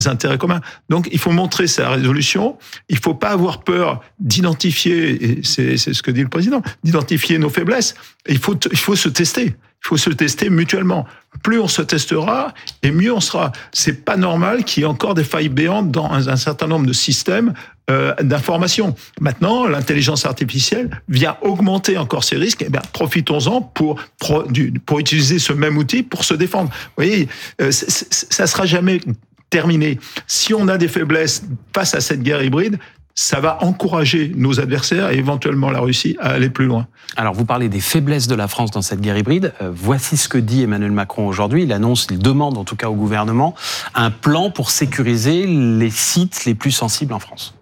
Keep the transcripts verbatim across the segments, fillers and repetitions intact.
intérêts communs. Donc, il faut montrer sa résolution. Il ne faut pas avoir peur d'identifier, et c'est, c'est ce que dit le président, d'identifier nos faiblesses. Il faut, il faut se tester. Il faut se tester mutuellement. Plus on se testera, et mieux on sera. C'est pas normal qu'il y ait encore des failles béantes dans un, un certain nombre de systèmes euh, d'information. Maintenant, l'intelligence artificielle vient augmenter encore ces risques. Eh bien, profitons-en pour, pour, pour utiliser ce même outil pour se défendre. Vous voyez, euh, c- c- ça sera jamais terminé. Si on a des faiblesses face à cette guerre hybride, ça va encourager nos adversaires et éventuellement la Russie à aller plus loin. Alors, vous parlez des faiblesses de la France dans cette guerre hybride. Euh, voici ce que dit Emmanuel Macron aujourd'hui. Il annonce, il demande en tout cas au gouvernement, un plan pour sécuriser les sites les plus sensibles en France.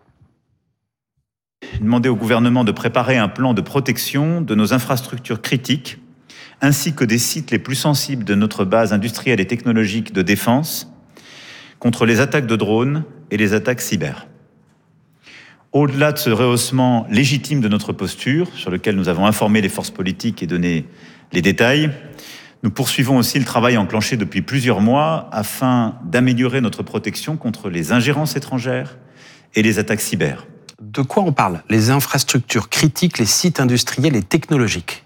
Demander au gouvernement de préparer un plan de protection de nos infrastructures critiques, ainsi que des sites les plus sensibles de notre base industrielle et technologique de défense, contre les attaques de drones et les attaques cyber. Au-delà de ce rehaussement légitime de notre posture, sur lequel nous avons informé les forces politiques et donné les détails, nous poursuivons aussi le travail enclenché depuis plusieurs mois afin d'améliorer notre protection contre les ingérences étrangères et les attaques cyber. De quoi on parle ? Les infrastructures critiques, les sites industriels et technologiques.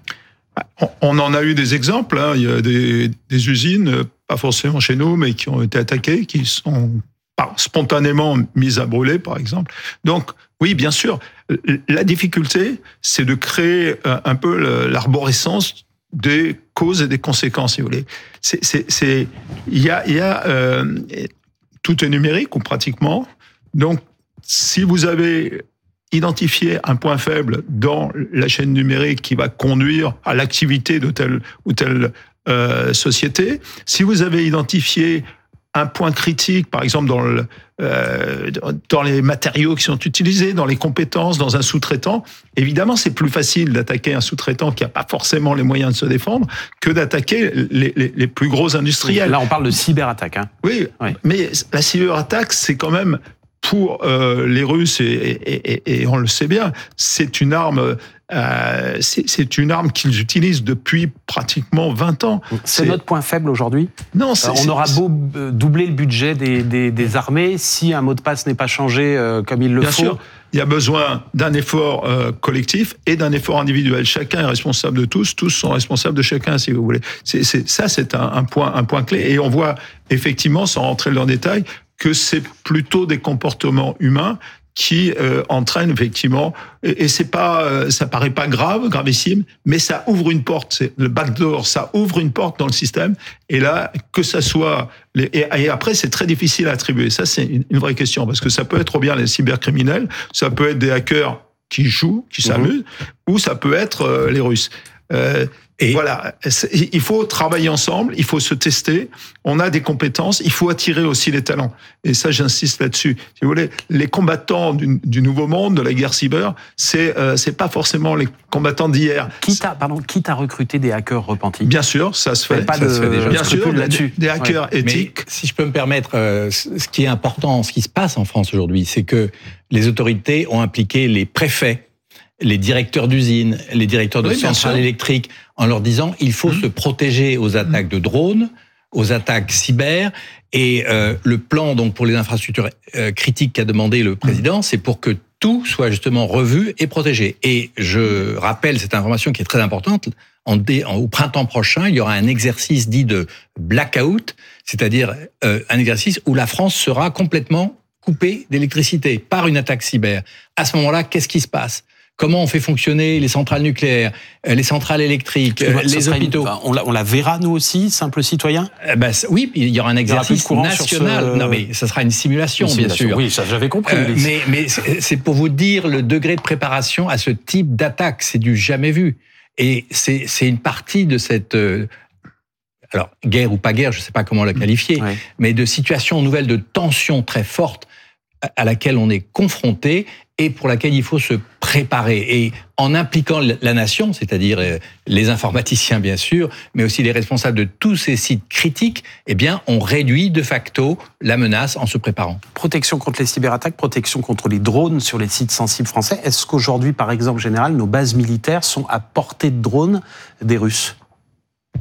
On en a eu des exemples. Hein. Il y a des, des usines, pas forcément chez nous, mais qui ont été attaquées, qui sont spontanément mises à brûler, par exemple. Donc, oui, bien sûr, la difficulté, c'est de créer un peu l'arborescence des causes et des conséquences, si vous voulez. C'est, c'est, c'est, il y a, il y a euh, tout est numérique, ou pratiquement. Donc, si vous avez identifié un point faible dans la chaîne numérique qui va conduire à l'activité de telle ou telle euh, société, si vous avez identifié un point critique, par exemple dans, le, euh, dans les matériaux qui sont utilisés, dans les compétences, dans un sous-traitant, évidemment, c'est plus facile d'attaquer un sous-traitant qui n'a pas forcément les moyens de se défendre que d'attaquer les, les, les plus gros industriels. Là, on parle de cyberattaque. Hein. Oui, oui, mais la cyberattaque, c'est quand même, pour euh, les Russes, et, et, et, et on le sait bien, c'est une arme... Euh, c'est, c'est une arme qu'ils utilisent depuis pratiquement vingt ans. C'est, c'est notre point faible aujourd'hui ? Non, c'est, euh, on aura beau doubler le budget des, des, des armées, si un mot de passe n'est pas changé euh, comme il le bien faut. Bien sûr, il y a besoin d'un effort euh, collectif et d'un effort individuel. Chacun est responsable de tous, tous sont responsables de chacun, si vous voulez. C'est, c'est, ça, c'est un, un, point, un point clé. Et on voit effectivement, sans rentrer dans le détail, que c'est plutôt des comportements humains qui euh, entraîne effectivement, et, et c'est pas, euh, ça paraît pas grave, gravissime, mais ça ouvre une porte, c'est le backdoor, ça ouvre une porte dans le système, et là, que ça soit, les, et, et après c'est très difficile à attribuer, ça c'est une, une vraie question, parce que ça peut être bien les cybercriminels, ça peut être des hackers qui jouent, qui s'amusent, mmh. ou ça peut être euh, les Russes. Euh, Et voilà, il faut travailler ensemble, il faut se tester, on a des compétences, il faut attirer aussi les talents. Et ça, j'insiste là-dessus. Si vous voulez, les combattants du, du nouveau monde, de la guerre cyber, c'est euh, c'est pas forcément les combattants d'hier. Quitte à, pardon, quitte à recruter des hackers repentis. Bien sûr, ça se fait. Pas ça de, se fait déjà. Bien sûr, là-dessus. Des hackers ouais. éthiques. Mais si je peux me permettre, euh, ce qui est important, ce qui se passe en France aujourd'hui, c'est que les autorités ont impliqué les préfets, les directeurs d'usines, les directeurs de oui, centrales électriques, en leur disant il faut mmh. se protéger aux attaques mmh. de drones, aux attaques cyber. Et euh, le plan donc pour les infrastructures euh, critiques qu'a demandé le président, mmh. c'est pour que tout soit justement revu et protégé. Et je rappelle cette information qui est très importante. En dé, en, au printemps prochain, il y aura un exercice dit de blackout, c'est-à-dire euh, un exercice où la France sera complètement coupée d'électricité par une attaque cyber. À ce moment-là, qu'est-ce qui se passe ? Comment on fait fonctionner les centrales nucléaires, les centrales électriques, les hôpitaux? Une, on, la, on la verra, nous aussi, simples citoyens? eh ben, Oui, il y aura un exercice aura national. Ce... Non, mais ça sera une simulation, une simulation bien sûr. Oui, ça j'avais compris. Euh, mais mais c'est, c'est pour vous dire le degré de préparation à ce type d'attaque. C'est du jamais vu. Et c'est, c'est une partie de cette... Euh, alors, guerre ou pas guerre, je ne sais pas comment la qualifier, ouais. mais de situation nouvelle, de tension très forte à laquelle on est confronté et pour laquelle il faut se préparer. Et en impliquant la nation, c'est-à-dire les informaticiens bien sûr, mais aussi les responsables de tous ces sites critiques, eh bien, on réduit de facto la menace en se préparant. Protection contre les cyberattaques, protection contre les drones sur les sites sensibles français. Est-ce qu'aujourd'hui, par exemple, général, nos bases militaires sont à portée de drones des Russes ?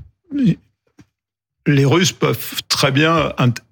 Les Russes peuvent très bien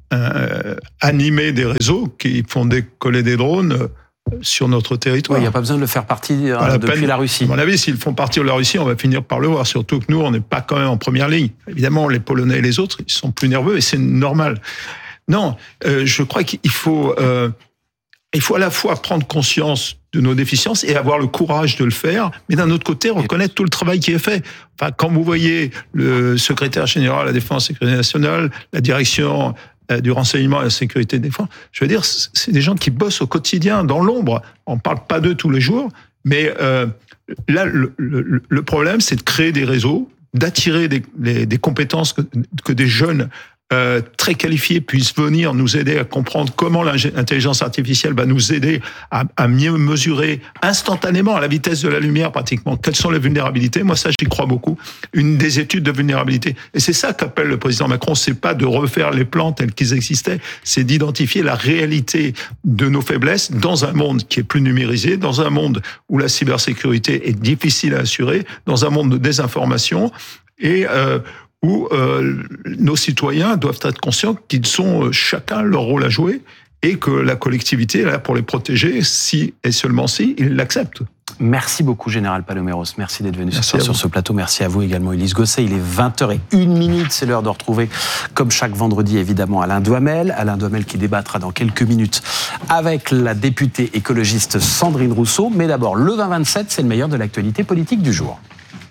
euh, animer des réseaux qui font décoller des drones euh, sur notre territoire. Il oui, n'y a pas besoin de le faire partie euh, la depuis peine, la Russie. À mon avis, s'ils font partir de la Russie, on va finir par le voir. Surtout que nous, on n'est pas quand même en première ligne. Évidemment, les Polonais et les autres, ils sont plus nerveux et c'est normal. Non, euh, je crois qu'il faut, euh, il faut à la fois prendre conscience de nos déficiences et avoir le courage de le faire, mais d'un autre côté, reconnaître tout le travail qui est fait. Enfin, quand vous voyez le secrétaire général de la Défense et Sécurité nationale, la direction du renseignement et de la sécurité de défense, je veux dire, c'est des gens qui bossent au quotidien, dans l'ombre. On ne parle pas d'eux tous les jours, mais euh, là, le, le, le problème, c'est de créer des réseaux, d'attirer des, les, des compétences que, que des jeunes Euh, très qualifiés puissent venir nous aider à comprendre comment l'intelligence artificielle va nous aider à, à mieux mesurer instantanément, à la vitesse de la lumière pratiquement, quelles sont les vulnérabilités. Moi, ça, j'y crois beaucoup. Une des études de vulnérabilité. Et c'est ça qu'appelle le président Macron. C'est pas de refaire les plans tels qu'ils existaient, c'est d'identifier la réalité de nos faiblesses dans un monde qui est plus numérisé, dans un monde où la cybersécurité est difficile à assurer, dans un monde de désinformation et euh, où euh, nos citoyens doivent être conscients qu'ils ont euh, chacun leur rôle à jouer et que la collectivité est là pour les protéger si et seulement si ils l'acceptent. Merci beaucoup, Général Paloméros. Merci d'être venu ce soir sur vous. ce plateau. Merci à vous également, Élise Gosset. Il est vingt heures une minute. C'est l'heure de retrouver, comme chaque vendredi, évidemment, Alain Duhamel. Alain Duhamel qui débattra dans quelques minutes avec la députée écologiste Sandrine Rousseau. Mais d'abord, le vingt vingt-sept, c'est le meilleur de l'actualité politique du jour.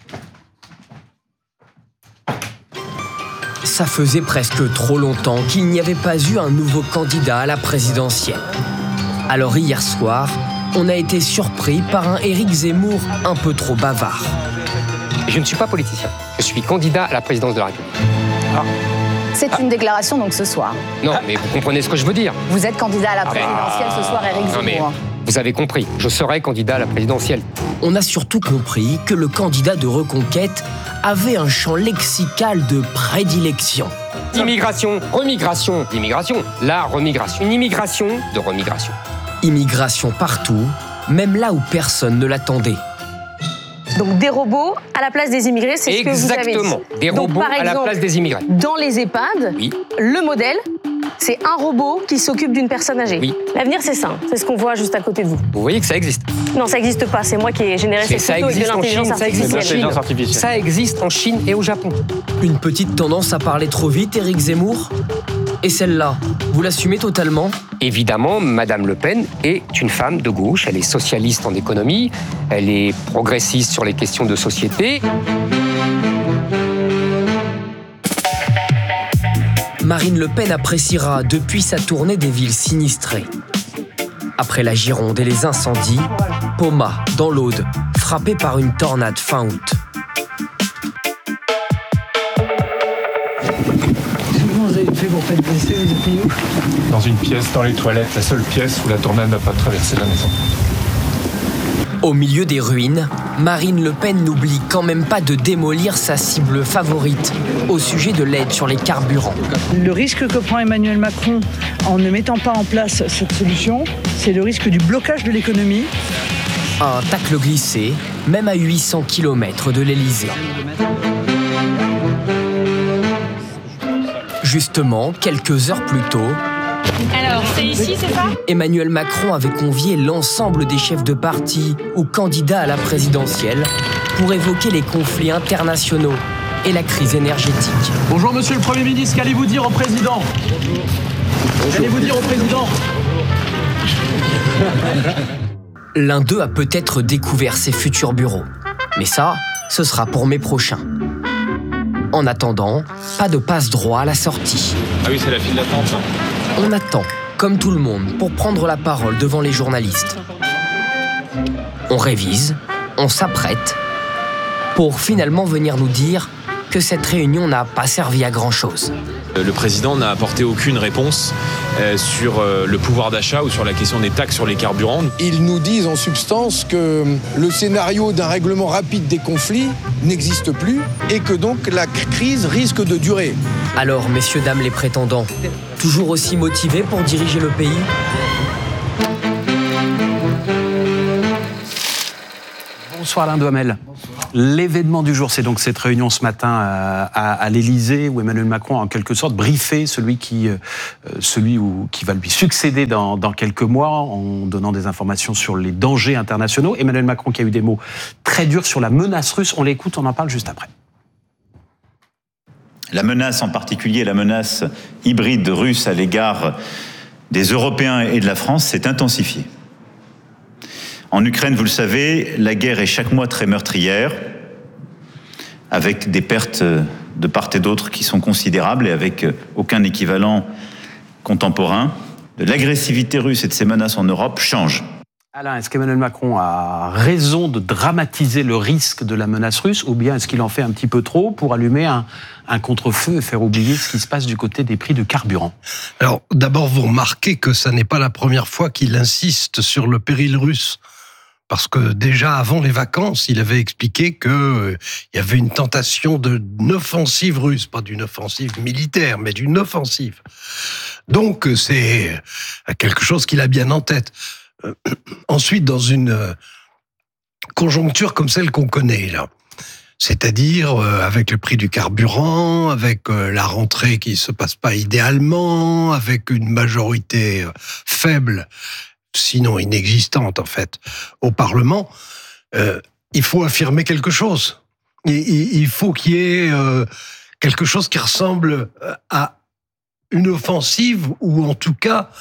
Ça faisait presque trop longtemps qu'il n'y avait pas eu un nouveau candidat à la présidentielle. Alors hier soir, on a été surpris par un Éric Zemmour un peu trop bavard. Je ne suis pas politicien, je suis candidat à la présidence de la République. Ah. C'est ah. une déclaration donc ce soir. Non, mais vous comprenez ce que je veux dire. Vous êtes candidat à la présidentielle ah. ce soir, Éric Zemmour. Non, mais vous avez compris, je serai candidat à la présidentielle. On a surtout compris que le candidat de Reconquête avait un champ lexical de prédilection. Immigration, remigration, d'immigration, la remigration, une immigration de remigration. Immigration partout, même là où personne ne l'attendait. Donc des robots à la place des immigrés, c'est ce que vous avez dit. Exactement, des Donc, robots par exemple, à la place des immigrés. Dans les EHPAD, oui. le modèle, c'est un robot qui s'occupe d'une personne âgée. Oui. L'avenir, c'est ça. C'est ce qu'on voit juste à côté de vous. Vous voyez que ça existe. Non, ça n'existe pas. C'est moi qui ai généré cette photo avec de l'intelligence artificielle. artificielle. Ça existe en Chine et au Japon. Une petite tendance à parler trop vite, Éric Zemmour ? Et celle-là, vous l'assumez totalement ? Évidemment, Madame Le Pen est une femme de gauche. Elle est socialiste en économie. Elle est progressiste sur les questions de société. Marine Le Pen appréciera depuis sa tournée des villes sinistrées. Après la Gironde et les incendies, Poma, dans l'Aude, frappée par une tornade fin août. Comment vous avez fait pour pas être blessé, vous étiez où ? Dans une pièce, dans les toilettes, la seule pièce où la tornade n'a pas traversé la maison. Au milieu des ruines, Marine Le Pen n'oublie quand même pas de démolir sa cible favorite au sujet de l'aide sur les carburants. Le risque que prend Emmanuel Macron en ne mettant pas en place cette solution, c'est le risque du blocage de l'économie. Un tacle glissé, même à huit cents kilomètres de l'Élysée. Justement, quelques heures plus tôt, alors, c'est ici, c'est ça ? Emmanuel Macron avait convié l'ensemble des chefs de parti ou candidats à la présidentielle pour évoquer les conflits internationaux et la crise énergétique. Bonjour Monsieur le Premier ministre, qu'allez-vous dire au Président ? Bonjour. Qu'allez-vous dire au Président ? L'un d'eux a peut-être découvert ses futurs bureaux. Mais ça, ce sera pour mai prochain. En attendant, pas de passe-droit à la sortie. Ah oui, c'est la file d'attente. On attend, comme tout le monde, pour prendre la parole devant les journalistes. On révise, on s'apprête, pour finalement venir nous dire que cette réunion n'a pas servi à grand-chose. Le président n'a apporté aucune réponse sur le pouvoir d'achat ou sur la question des taxes sur les carburants. Ils nous disent en substance que le scénario d'un règlement rapide des conflits n'existe plus et que donc la crise risque de durer. Alors, messieurs, dames les prétendants, toujours aussi motivés pour diriger le pays ? Bonsoir Alain Duhamel. L'événement du jour, c'est donc cette réunion ce matin à, à, à l'Élysée où Emmanuel Macron a en quelque sorte briefé celui qui, euh, celui où, qui va lui succéder dans, dans quelques mois en donnant des informations sur les dangers internationaux. Emmanuel Macron qui a eu des mots très durs sur la menace russe. On l'écoute, on en parle juste après. La menace, en particulier la menace hybride russe à l'égard des Européens et de la France, s'est intensifiée. En Ukraine, vous le savez, la guerre est chaque mois très meurtrière, avec des pertes de part et d'autre qui sont considérables et avec aucun équivalent contemporain. L'agressivité russe et de ses menaces en Europe change. Alain, est-ce qu'Emmanuel Macron a raison de dramatiser le risque de la menace russe ou bien est-ce qu'il en fait un petit peu trop pour allumer un, un contre-feu et faire oublier ce qui se passe du côté des prix de carburant? Alors, d'abord, vous remarquez que ça n'est pas la première fois qu'il insiste sur le péril russe. Parce que déjà avant les vacances, il avait expliqué qu'il euh, y avait une tentation d'une offensive russe, pas d'une offensive militaire, mais d'une offensive. Donc c'est quelque chose qu'il a bien en tête. Euh, ensuite, dans une euh, conjoncture comme celle qu'on connaît là, c'est-à-dire euh, avec le prix du carburant, avec euh, la rentrée qui se passe pas idéalement, avec une majorité euh, faible, sinon inexistante en fait, au Parlement, euh, il faut affirmer quelque chose. Il, il, il faut qu'il y ait euh, quelque chose qui ressemble à une offensive ou en tout cas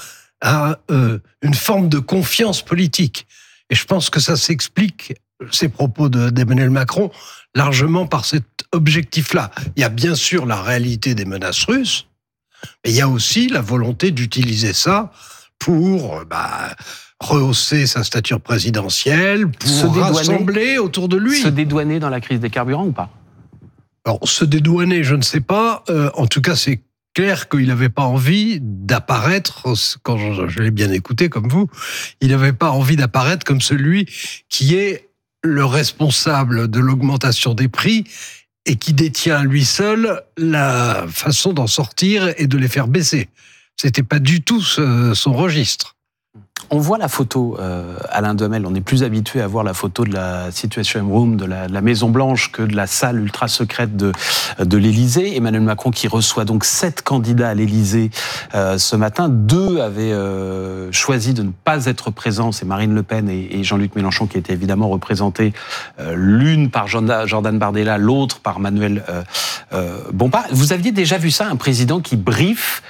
à euh, une forme de confiance politique. Et je pense que ça s'explique, ces propos de, d'Emmanuel Macron, largement par cet objectif-là. Il y a bien sûr la réalité des menaces russes, mais il y a aussi la volonté d'utiliser ça pour bah, rehausser sa stature présidentielle, pour se rassembler autour de lui. Se dédouaner dans la crise des carburants ou pas? Alors, se dédouaner, je ne sais pas. Euh, en tout cas, c'est clair qu'il n'avait pas envie d'apparaître, quand je, je l'ai bien écouté comme vous, il n'avait pas envie d'apparaître comme celui qui est le responsable de l'augmentation des prix et qui détient lui seul la façon d'en sortir et de les faire baisser. C'était pas du tout ce, son registre. On voit la photo, euh, Alain Duhamel, on est plus habitué à voir la photo de la Situation Room, de la, de la Maison-Blanche, que de la salle ultra-secrète de, de l'Élysée. Emmanuel Macron qui reçoit donc sept candidats à l'Élysée euh, ce matin. Deux avaient euh, choisi de ne pas être présents, c'est Marine Le Pen et, et Jean-Luc Mélenchon qui étaient évidemment représentés, euh, l'une par Jordan Bardella, l'autre par Manuel euh, euh, Bompard. Vous aviez déjà vu ça, un président qui briefe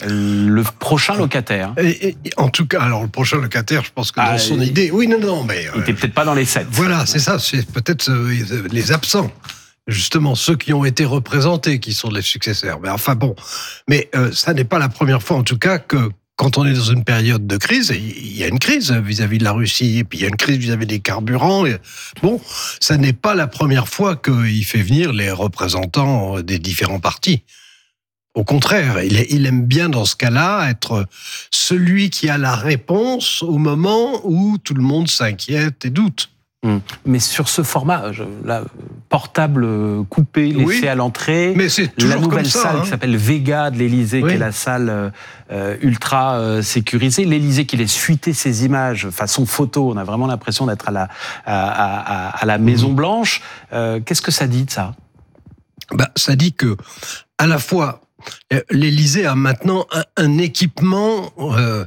le prochain locataire? et, et, En tout cas, alors le prochain locataire, je pense que dans ah, son et... idée... Oui, non, non, mais... Il n'était euh, peut-être pas dans les sept. Voilà, c'est ça, c'est peut-être euh, les absents. Justement, ceux qui ont été représentés, qui sont les successeurs. Mais enfin bon, mais euh, ça n'est pas la première fois, en tout cas, que quand on est dans une période de crise, il y a une crise vis-à-vis de la Russie, et puis il y a une crise vis-à-vis des carburants. Et, bon, ça n'est pas la première fois qu'il fait venir les représentants des différents partis. Au contraire, il aime bien dans ce cas-là être celui qui a la réponse au moment où tout le monde s'inquiète et doute. Mmh. Mais sur ce format, là, portable coupé, laissé oui, à l'entrée, mais c'est toujours la nouvelle comme ça, salle hein. qui s'appelle Vega de l'Élysée, oui. qui est la salle euh, ultra euh, sécurisée, l'Élysée qui laisse fuiter ses images façon photo, on a vraiment l'impression d'être à la, à, à, à la Maison Blanche. Euh, qu'est-ce que ça dit de ça? Bah, ça dit que, à la fois, l'Élysée a maintenant un, un équipement euh,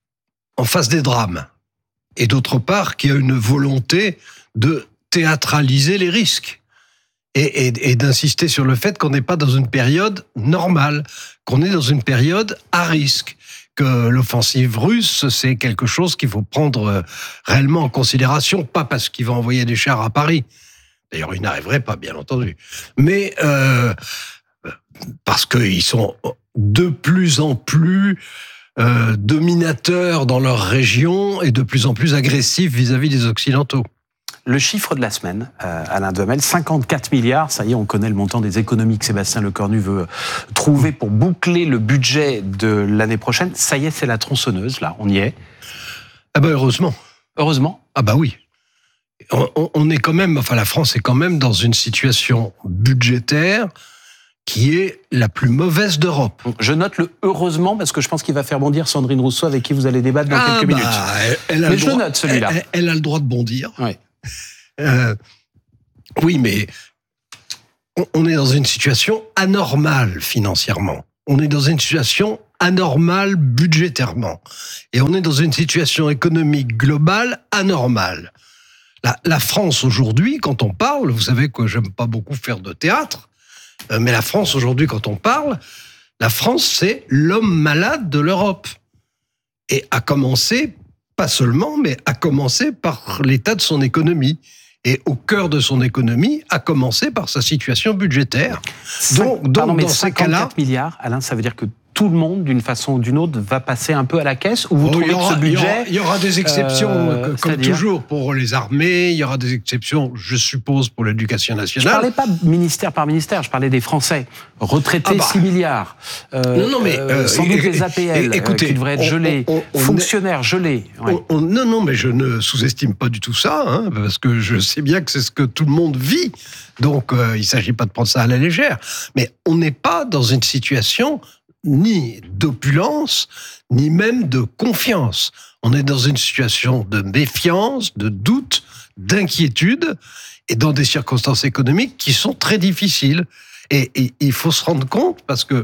en face des drames. Et d'autre part, qu'il y a une volonté de théâtraliser les risques. Et, et, et d'insister sur le fait qu'on n'est pas dans une période normale, qu'on est dans une période à risque. Que l'offensive russe, c'est quelque chose qu'il faut prendre réellement en considération, pas parce qu'il va envoyer des chars à Paris. D'ailleurs, il n'arriverait pas, bien entendu. Mais... Euh, parce qu'ils sont de plus en plus euh, dominateurs dans leur région et de plus en plus agressifs vis-à-vis des Occidentaux. Le chiffre de la semaine, euh, Alain Duhamel, cinquante-quatre milliards, ça y est, on connaît le montant des économies que Sébastien Lecornu veut trouver pour boucler le budget de l'année prochaine. Ça y est, c'est la tronçonneuse, là, on y est. Ah ben heureusement. Heureusement ? Ah bah oui. On, on est quand même, enfin la France est quand même dans une situation budgétaire qui est la plus mauvaise d'Europe. Je note le heureusement parce que je pense qu'il va faire bondir Sandrine Rousseau avec qui vous allez débattre dans ah quelques bah, minutes. Elle, elle Mais je droit, note celui-là. Elle, elle a le droit de bondir. Oui. Euh, Oui, mais on est dans une situation anormale financièrement. On est dans une situation anormale budgétairement. Et on est dans une situation économique globale anormale. La, la France aujourd'hui, quand on parle, vous savez que j'aime pas beaucoup faire de théâtre, euh, mais la France aujourd'hui, quand on parle, la France, c'est l'homme malade de l'Europe. Et à commencer, pas seulement, mais à commencer par l'état de son économie. Et au cœur de son économie, à commencer par sa situation budgétaire. Donc, donc Pardon, mais dans ces cas-là, milliards, Alain, ça veut dire que tout le monde, d'une façon ou d'une autre, va passer un peu à la caisse, ou vous oh, trouvez aura, que ce budget... Il y aura, il y aura des exceptions, euh, comme toujours, pour les armées, il y aura des exceptions, je suppose, pour l'éducation nationale. Je ne parlais pas ministère par ministère, je parlais des Français. Retraités, ah bah. six milliards. Euh, non, non, mais... Euh, sans doute les A P L, écoutez, euh, qui devraient être gelés. On, on, on, Fonctionnaires gelés. Ouais. On, on, non, non, mais je ne sous-estime pas du tout ça, hein, parce que je sais bien que c'est ce que tout le monde vit. Donc, euh, il ne s'agit pas de prendre ça à la légère. Mais on n'est pas dans une situation... ni d'opulence, ni même de confiance. On est dans une situation de méfiance, de doute, d'inquiétude, et dans des circonstances économiques qui sont très difficiles. Et, et il faut se rendre compte, parce que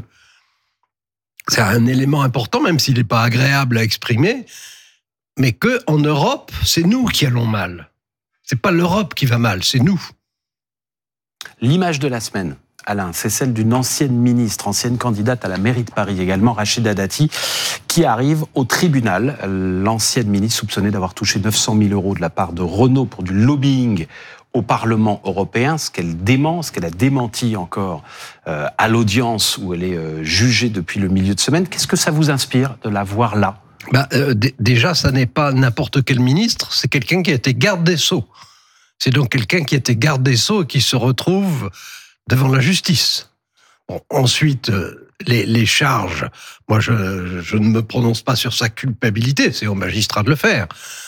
c'est un élément important, même s'il n'est pas agréable à exprimer, mais qu'en Europe, c'est nous qui allons mal. C'est pas l'Europe qui va mal, c'est nous. L'image de la semaine, Alain, c'est celle d'une ancienne ministre, ancienne candidate à la mairie de Paris également, Rachida Dati, qui arrive au tribunal. L'ancienne ministre soupçonnée d'avoir touché neuf cent mille euros de la part de Renault pour du lobbying au Parlement européen, ce qu'elle dément, ce qu'elle a démenti encore euh, à l'audience où elle est euh, jugée depuis le milieu de semaine. Qu'est-ce que ça vous inspire de la voir là ? Bah, euh, d- déjà, ça n'est pas n'importe quel ministre, c'est quelqu'un qui a été garde des Sceaux. C'est donc quelqu'un qui a été garde des Sceaux et qui se retrouve devant la justice. Bon, ensuite, euh, les, les charges, moi je, je ne me prononce pas sur sa culpabilité, c'est au magistrat de le faire.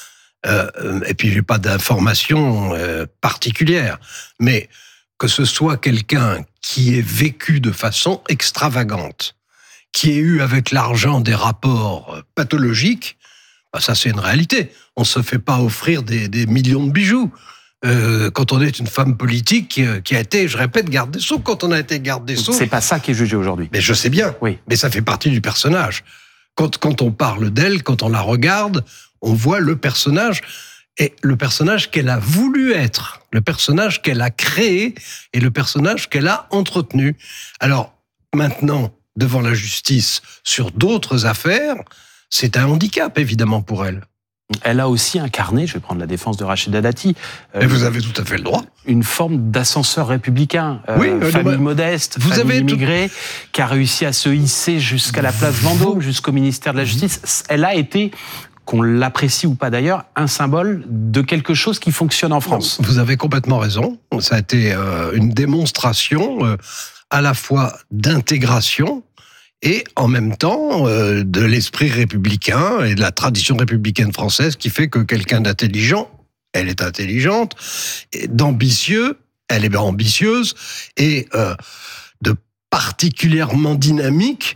Euh, et puis j'ai pas d'informations euh, particulières. Mais que ce soit quelqu'un qui ait vécu de façon extravagante, qui ait eu avec l'argent des rapports pathologiques, bah ça c'est une réalité. On se fait pas offrir des, des millions de bijoux. Euh, quand on est une femme politique qui, qui a été, je répète, garde des Sceaux, quand on a été garde des Sceaux... C'est pas ça qui est jugé aujourd'hui. Mais je sais bien, oui. Mais ça fait partie du personnage. Quand, quand on parle d'elle, quand on la regarde, on voit le personnage, et le personnage qu'elle a voulu être, le personnage qu'elle a créé, et le personnage qu'elle a entretenu. Alors, maintenant, devant la justice, sur d'autres affaires, c'est un handicap, évidemment, pour elle. Elle a aussi incarné, je vais prendre la défense de Rachida Dati... Euh, vous avez tout à fait le droit. Une forme d'ascenseur républicain. Euh, oui, famille bah, modeste, vous famille avez immigrée, tout... qui a réussi à se hisser jusqu'à la place Vendôme, jusqu'au ministère de la Justice. Elle a été, qu'on l'apprécie ou pas d'ailleurs, un symbole de quelque chose qui fonctionne en France. Vous avez complètement raison. Ça a été euh, une démonstration euh, à la fois d'intégration, et en même temps euh, de l'esprit républicain et de la tradition républicaine française qui fait que quelqu'un d'intelligent, elle est intelligente, et d'ambitieux, elle est ambitieuse, et euh, de particulièrement dynamique,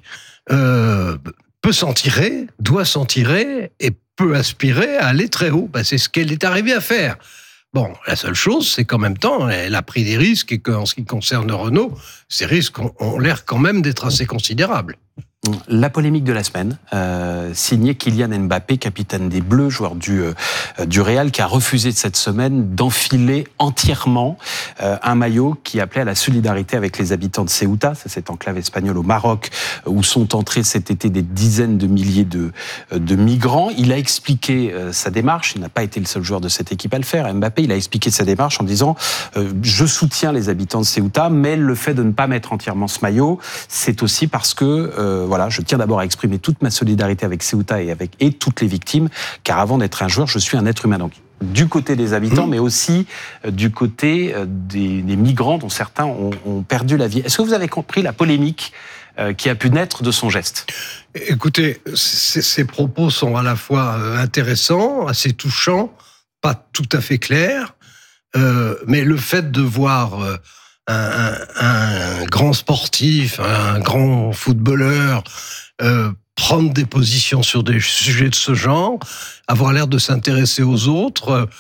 euh, peut s'en tirer, doit s'en tirer, et peut aspirer à aller très haut. Ben, c'est ce qu'elle est arrivée à faire. Bon, la seule chose, c'est qu'en même temps, elle a pris des risques et qu'en ce qui concerne Renault, ces risques ont, ont l'air quand même d'être assez considérables. La polémique de la semaine, euh, signée Kylian Mbappé, capitaine des Bleus, joueur du, euh, du Real, qui a refusé cette semaine d'enfiler entièrement euh, un maillot qui appelait à la solidarité avec les habitants de Ceuta, c'est cette enclave espagnole au Maroc, où sont entrés cet été des dizaines de milliers de, de migrants. Il a expliqué euh, sa démarche, il n'a pas été le seul joueur de cette équipe à le faire, Mbappé, il a expliqué sa démarche en disant euh, « Je soutiens les habitants de Ceuta, mais le fait de ne pas mettre entièrement ce maillot, c'est aussi parce que... Euh, Voilà, je tiens d'abord à exprimer toute ma solidarité avec Ceuta et avec et toutes les victimes, car avant d'être un joueur, je suis un être humain. Donc, du côté des habitants, mmh. mais aussi du côté des, des migrants dont certains ont, ont perdu la vie. Est-ce que vous avez compris la polémique euh, qui a pu naître de son geste ? Écoutez, ces, ces propos sont à la fois intéressants, assez touchants, pas tout à fait clairs, euh, mais le fait de voir... Euh, Un, un, un grand sportif, un grand footballeur, euh, prendre des positions sur des sujets de ce genre, avoir l'air de s'intéresser aux autres,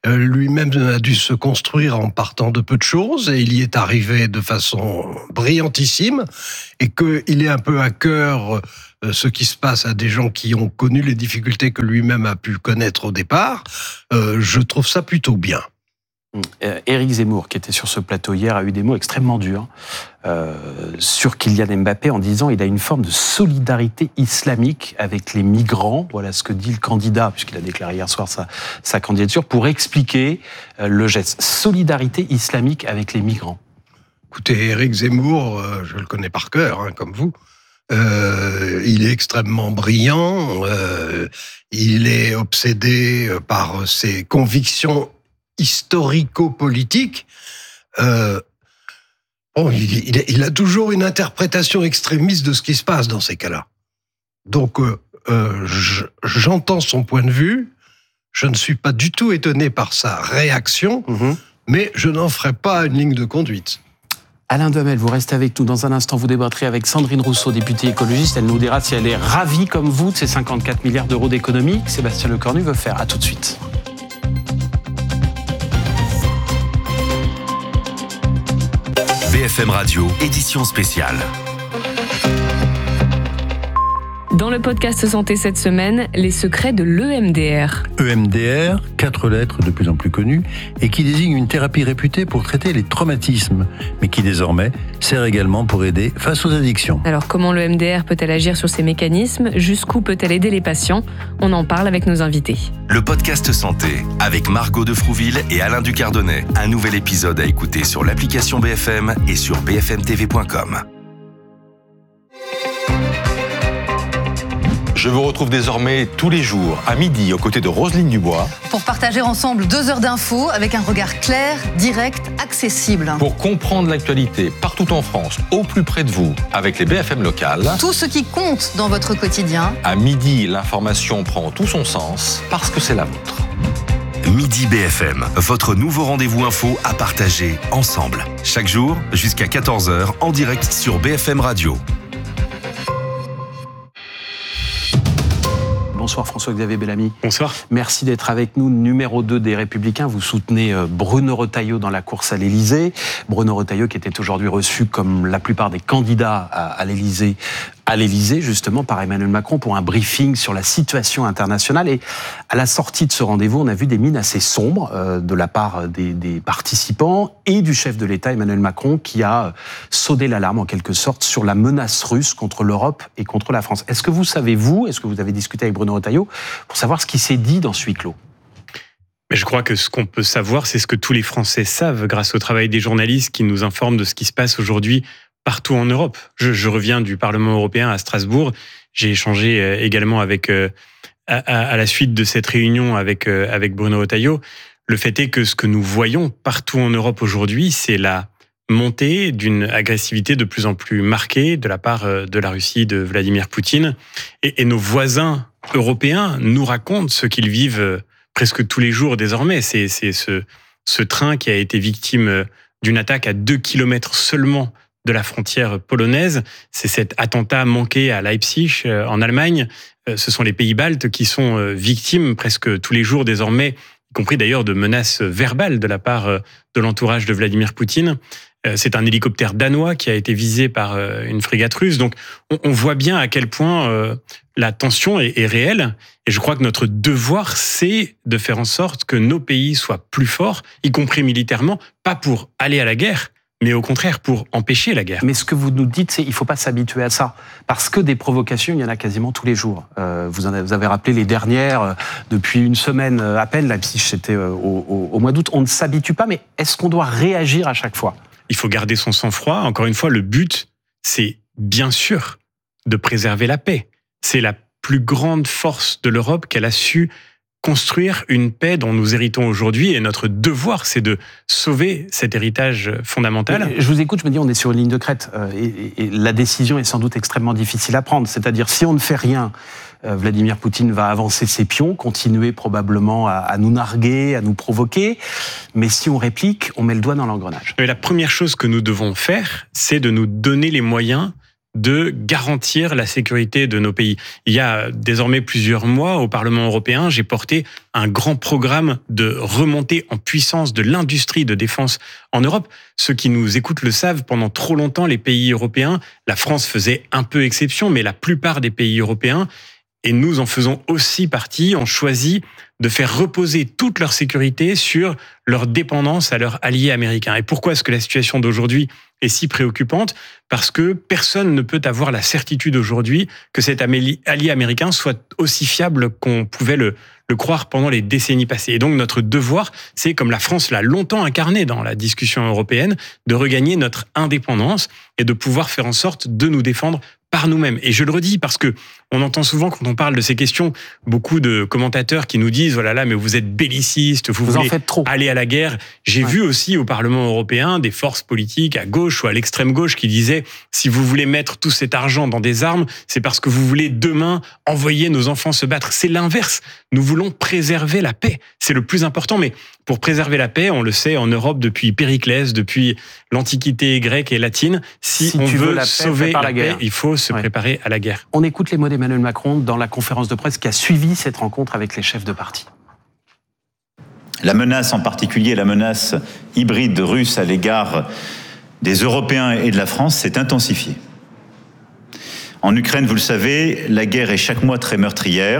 Lui-même a dû se construire en partant de peu de choses et il y est arrivé de façon brillantissime et qu'il est un peu à cœur ce qui se passe à des gens qui ont connu les difficultés que lui-même a pu connaître au départ. Euh, je trouve ça plutôt bien. Euh, Éric Zemmour, qui était sur ce plateau hier, a eu des mots extrêmement durs euh, sur Kylian Mbappé en disant qu'il a une forme de solidarité islamique avec les migrants. Voilà ce que dit le candidat, puisqu'il a déclaré hier soir sa, sa candidature, pour expliquer euh, le geste. Solidarité islamique avec les migrants. Écoutez, Éric Zemmour, euh, je le connais par cœur, hein, comme vous. Euh, il est extrêmement brillant. Euh, il est obsédé par ses convictions historico-politique, euh, bon, il, il, il a toujours une interprétation extrémiste de ce qui se passe dans ces cas-là. Donc, euh, euh, je, j'entends son point de vue, je ne suis pas du tout étonné par sa réaction, mmh. mais je n'en ferai pas une ligne de conduite. Alain Duhamel, vous restez avec nous. Dans un instant, vous débattrez avec Sandrine Rousseau, députée écologiste. Elle nous dira si elle est ravie, comme vous, de ces cinquante-quatre milliards d'euros d'économies que Sébastien Lecornu veut faire. À tout de suite. B F M Radio, édition spéciale. Dans le podcast Santé cette semaine, les secrets de l'E M D R. E M D R, quatre lettres de plus en plus connues, et qui désigne une thérapie réputée pour traiter les traumatismes, mais qui désormais sert également pour aider face aux addictions. Alors comment l'E M D R peut-elle agir sur ces mécanismes ? Jusqu'où peut-elle aider les patients ? On en parle avec nos invités. Le podcast Santé, avec Margot de Frouville et Alain Ducardonnet. Un nouvel épisode à écouter sur l'application B F M et sur b f m t v point com. Je vous retrouve désormais tous les jours à midi aux côtés de Roselyne Dubois pour partager ensemble deux heures d'infos avec un regard clair, direct, accessible. Pour comprendre l'actualité partout en France, au plus près de vous, avec les B F M locales. Tout ce qui compte dans votre quotidien. À midi, l'information prend tout son sens parce que c'est la vôtre. Midi B F M, votre nouveau rendez-vous info à partager ensemble. Chaque jour, jusqu'à quatorze heures, en direct sur B F M Radio. Bonsoir François-Xavier Bellamy. Bonsoir. Merci d'être avec nous, numéro deux des Républicains. Vous soutenez Bruno Retailleau dans la course à l'Élysée. Bruno Retailleau qui était aujourd'hui reçu, comme la plupart des candidats à l'Élysée, à l'Élysée, justement, par Emmanuel Macron pour un briefing sur la situation internationale. Et à la sortie de ce rendez-vous, on a vu des mines assez sombres euh, de la part des, des participants et du chef de l'État, Emmanuel Macron, qui a sonné l'alarme, en quelque sorte, sur la menace russe contre l'Europe et contre la France. Est-ce que vous savez, vous, est-ce que vous avez discuté avec Bruno Retailleau pour savoir ce qui s'est dit dans ce huis clos ? Mais je crois que ce qu'on peut savoir, c'est ce que tous les Français savent grâce au travail des journalistes qui nous informent de ce qui se passe aujourd'hui partout en Europe. Je, je reviens du Parlement européen à Strasbourg. J'ai échangé également avec, euh, à, à la suite de cette réunion avec, euh, avec Bruno Retailleau. Le fait est que ce que nous voyons partout en Europe aujourd'hui, c'est la montée d'une agressivité de plus en plus marquée de la part de la Russie, de Vladimir Poutine. Et, et nos voisins européens nous racontent ce qu'ils vivent presque tous les jours désormais. C'est, c'est ce, ce train qui a été victime d'une attaque à deux kilomètres seulement de la frontière polonaise. C'est cet attentat manqué à Leipzig, en Allemagne. Ce sont les pays baltes qui sont victimes presque tous les jours désormais, y compris d'ailleurs de menaces verbales de la part de l'entourage de Vladimir Poutine. C'est un hélicoptère danois qui a été visé par une frégate russe. Donc on voit bien à quel point la tension est réelle. Et je crois que notre devoir, c'est de faire en sorte que nos pays soient plus forts, y compris militairement, pas pour aller à la guerre, mais au contraire pour empêcher la guerre. Mais ce que vous nous dites, c'est qu'il ne faut pas s'habituer à ça. Parce que des provocations, il y en a quasiment tous les jours. Euh, vous, en avez, vous avez rappelé les dernières, euh, depuis une semaine à peine, Leipzig, c'était euh, au, au, au mois d'août. On ne s'habitue pas, mais est-ce qu'on doit réagir à chaque fois ? Il faut garder son sang-froid. Encore une fois, le but, c'est bien sûr de préserver la paix. C'est la plus grande force de l'Europe qu'elle a su construire une paix dont nous héritons aujourd'hui, et notre devoir, c'est de sauver cet héritage fondamental. Je vous écoute, je me dis, on est sur une ligne de crête, et, et, et la décision est sans doute extrêmement difficile à prendre. C'est-à-dire, si on ne fait rien, Vladimir Poutine va avancer ses pions, continuer probablement à, à nous narguer, à nous provoquer, mais si on réplique, on met le doigt dans l'engrenage. Et la première chose que nous devons faire, c'est de nous donner les moyens de garantir la sécurité de nos pays. Il y a désormais plusieurs mois, au Parlement européen, j'ai porté un grand programme de remontée en puissance de l'industrie de défense en Europe. Ceux qui nous écoutent le savent, pendant trop longtemps, les pays européens, la France faisait un peu exception, mais la plupart des pays européens, et nous en faisons aussi partie, ont choisi de faire reposer toute leur sécurité sur leur dépendance à leurs alliés américains. Et pourquoi est-ce que la situation d'aujourd'hui est si préoccupante ? Parce que personne ne peut avoir la certitude aujourd'hui que cet allié américain soit aussi fiable qu'on pouvait le, le croire pendant les décennies passées. Et donc notre devoir, c'est, comme la France l'a longtemps incarné dans la discussion européenne, de regagner notre indépendance et de pouvoir faire en sorte de nous défendre par nous-mêmes. Et je le redis parce que on entend souvent, quand on parle de ces questions, beaucoup de commentateurs qui nous disent « Oh là là, mais vous êtes belliciste, vous, vous voulez aller à la guerre ». J'ai ouais. vu aussi au Parlement européen des forces politiques à gauche ou à l'extrême gauche qui disaient « Si vous voulez mettre tout cet argent dans des armes, c'est parce que vous voulez demain envoyer nos enfants se battre ». C'est l'inverse. Nous voulons préserver la paix. C'est le plus important. Mais pour préserver la paix, on le sait en Europe depuis Périclès, depuis l'Antiquité grecque et latine, si, si on veut la paix, sauver la, la paix, il faut se ouais. préparer à la guerre. On écoute les mots d'Emmanuel Macron dans la conférence de presse qui a suivi cette rencontre avec les chefs de parti. La menace, en particulier la menace hybride russe à l'égard des Européens et de la France, s'est intensifiée. En Ukraine, vous le savez, la guerre est chaque mois très meurtrière,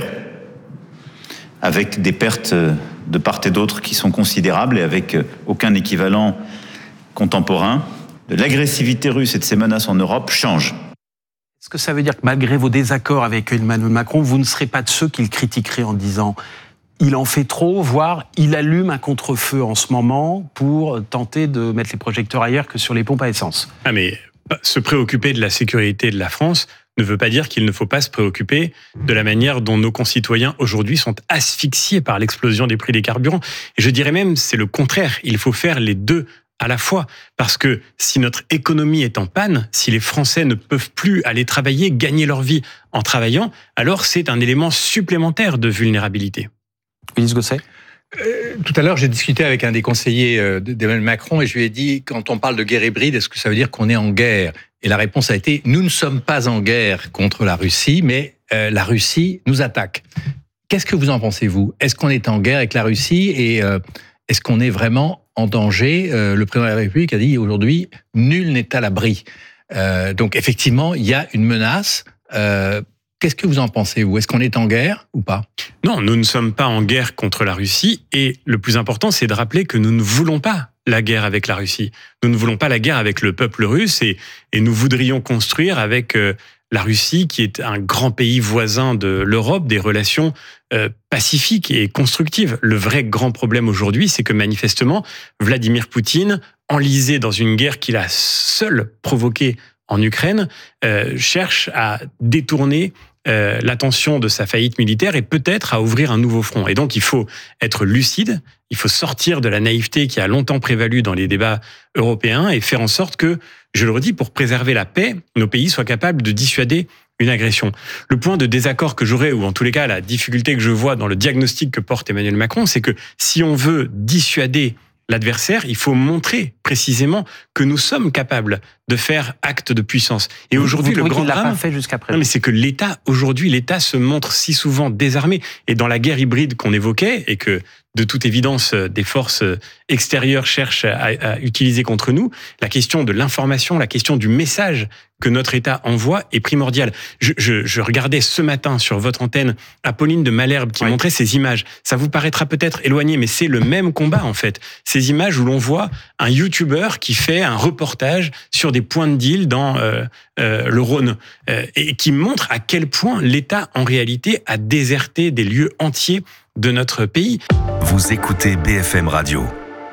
avec des pertes de part et d'autre qui sont considérables et avec aucun équivalent contemporain. L'agressivité russe et de ses menaces en Europe change. Est-ce que ça veut dire que malgré vos désaccords avec Emmanuel Macron, vous ne serez pas de ceux qui le critiqueraient en disant « il en fait trop », voire « il allume un contre-feu en ce moment pour tenter de mettre les projecteurs ailleurs que sur les pompes à essence ». Ah mais se préoccuper de la sécurité de la France ne veut pas dire qu'il ne faut pas se préoccuper de la manière dont nos concitoyens aujourd'hui sont asphyxiés par l'explosion des prix des carburants. Et je dirais même, c'est le contraire, il faut faire les deux à la fois. Parce que si notre économie est en panne, si les Français ne peuvent plus aller travailler, gagner leur vie en travaillant, alors c'est un élément supplémentaire de vulnérabilité. Ulysse Gosset ? Euh, tout à l'heure, j'ai discuté avec un des conseillers euh, d'Emmanuel Macron et je lui ai dit, quand on parle de guerre hybride, est-ce que ça veut dire qu'on est en guerre ? Et la réponse a été, nous ne sommes pas en guerre contre la Russie, mais euh, la Russie nous attaque. Qu'est-ce que vous en pensez, vous ? Est-ce qu'on est en guerre avec la Russie et euh, est-ce qu'on est vraiment en danger ? euh, Le président de la République a dit aujourd'hui, nul n'est à l'abri. Euh, donc effectivement, il y a une menace. Euh, Qu'est-ce que vous en pensez, vous ? Est-ce qu'on est en guerre ou pas ? Non, nous ne sommes pas en guerre contre la Russie. Et le plus important, c'est de rappeler que nous ne voulons pas la guerre avec la Russie. Nous ne voulons pas la guerre avec le peuple russe et, et nous voudrions construire avec euh, la Russie, qui est un grand pays voisin de l'Europe, des relations euh, pacifiques et constructives. Le vrai grand problème aujourd'hui, c'est que manifestement, Vladimir Poutine, enlisé dans une guerre qu'il a seul provoquée en Ukraine, euh, cherche à détourner euh, l'attention de sa faillite militaire et peut-être à ouvrir un nouveau front. Et donc, il faut être lucide, il faut sortir de la naïveté qui a longtemps prévalu dans les débats européens et faire en sorte que, je le redis, pour préserver la paix, nos pays soient capables de dissuader une agression. Le point de désaccord que j'aurais, ou en tous les cas la difficulté que je vois dans le diagnostic que porte Emmanuel Macron, c'est que si on veut dissuader l'adversaire, il faut montrer précisément que nous sommes capables de faire acte de puissance. Et aujourd'hui, le grand drame, l'a pas fait jusqu'à présent. Non, mais c'est que l'État, aujourd'hui, l'État se montre si souvent désarmé. Et dans la guerre hybride qu'on évoquait, et que de toute évidence, des forces extérieures cherchent à, à utiliser contre nous, la question de l'information, la question du message que notre État envoie est primordiale. Je, je, je regardais ce matin sur votre antenne Apolline de Malherbe qui oui. montrait ces images. Ça vous paraîtra peut-être éloigné, mais c'est le même combat en fait. Ces images où l'on voit un YouTuber qui fait un reportage sur des points de deal dans euh, euh, le Rhône euh, et qui montre à quel point l'État en réalité a déserté des lieux entiers de notre pays. Vous écoutez B F M Radio.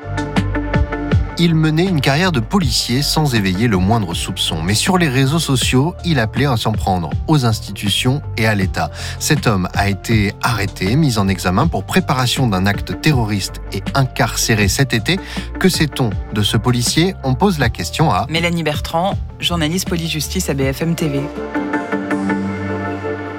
Il menait une carrière de policier sans éveiller le moindre soupçon. Mais sur les réseaux sociaux, il appelait à s'en prendre aux institutions et à l'État. Cet homme a été arrêté, mis en examen pour préparation d'un acte terroriste et incarcéré cet été. Que sait-on de ce policier ? On pose la question à Mélanie Bertrand, journaliste police-justice à B F M T V.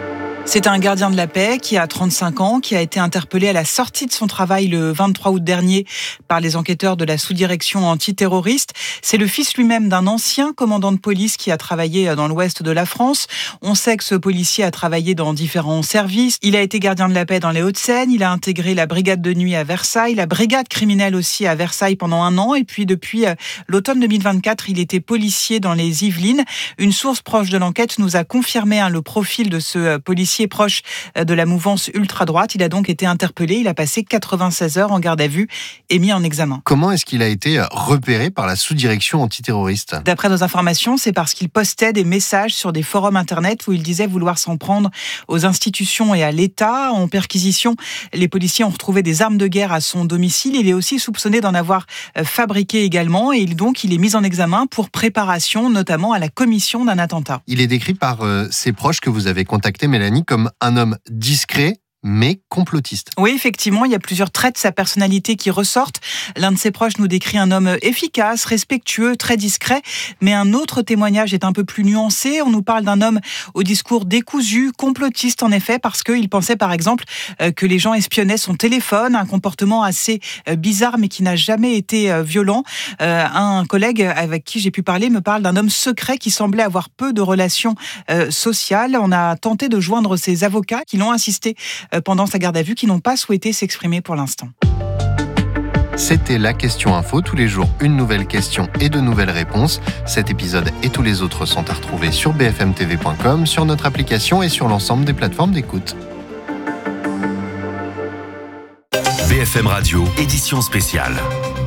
C'est un gardien de la paix qui a trente-cinq ans, qui a été interpellé à la sortie de son travail le vingt-trois août dernier par les enquêteurs de la sous-direction antiterroriste. C'est le fils lui-même d'un ancien commandant de police qui a travaillé dans l'ouest de la France. On sait que ce policier a travaillé dans différents services. Il a été gardien de la paix dans les Hauts-de-Seine. Il a intégré la brigade de nuit à Versailles, la brigade criminelle aussi à Versailles pendant un an. Et puis depuis l'automne deux mille vingt-quatre, il était policier dans les Yvelines. Une source proche de l'enquête nous a confirmé hein, le profil de ce policier proche de la mouvance ultra-droite. Il a donc été interpellé. Il a passé quatre-vingt-seize heures en garde à vue et mis en examen. Comment est-ce qu'il a été repéré par la sous-direction antiterroriste ? D'après nos informations, c'est parce qu'il postait des messages sur des forums internet où il disait vouloir s'en prendre aux institutions et à l'État. En perquisition, les policiers ont retrouvé des armes de guerre à son domicile. Il est aussi soupçonné d'en avoir fabriqué également et donc il est mis en examen pour préparation, notamment à la commission d'un attentat. Il est décrit par euh, ses proches que vous avez contactés, Mélanie, comme un homme discret, mais complotiste. Oui, effectivement, il y a plusieurs traits de sa personnalité qui ressortent. L'un de ses proches nous décrit un homme efficace, respectueux, très discret, mais un autre témoignage est un peu plus nuancé. On nous parle d'un homme au discours décousu, complotiste en effet, parce qu'il pensait par exemple que les gens espionnaient son téléphone, un comportement assez bizarre mais qui n'a jamais été violent. Un collègue avec qui j'ai pu parler me parle d'un homme secret qui semblait avoir peu de relations sociales. On a tenté de joindre ses avocats qui l'ont assisté pendant sa garde à vue, qui n'ont pas souhaité s'exprimer pour l'instant. C'était la question info. Tous les jours, une nouvelle question et de nouvelles réponses. Cet épisode et tous les autres sont à retrouver sur b f m t v point com, sur notre application et sur l'ensemble des plateformes d'écoute. B F M Radio, édition spéciale.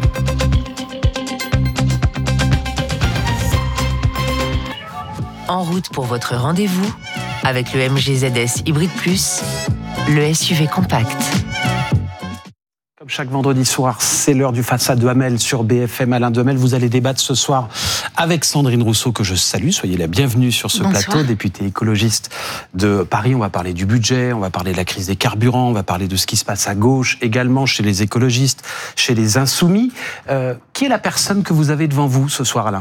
En route pour votre rendez-vous avec le M G Z S Hybrid Plus, le S U V compact. Comme chaque vendredi soir, c'est l'heure du Face à Duhamel sur B F M. Alain Duhamel, vous allez débattre ce soir avec Sandrine Rousseau, que je salue. Soyez la bienvenue sur ce Bonsoir. plateau, députée écologiste de Paris. On va parler du budget, on va parler de la crise des carburants, on va parler de ce qui se passe à gauche également, chez les écologistes, chez les insoumis. Euh, qui est la personne que vous avez devant vous ce soir, Alain ?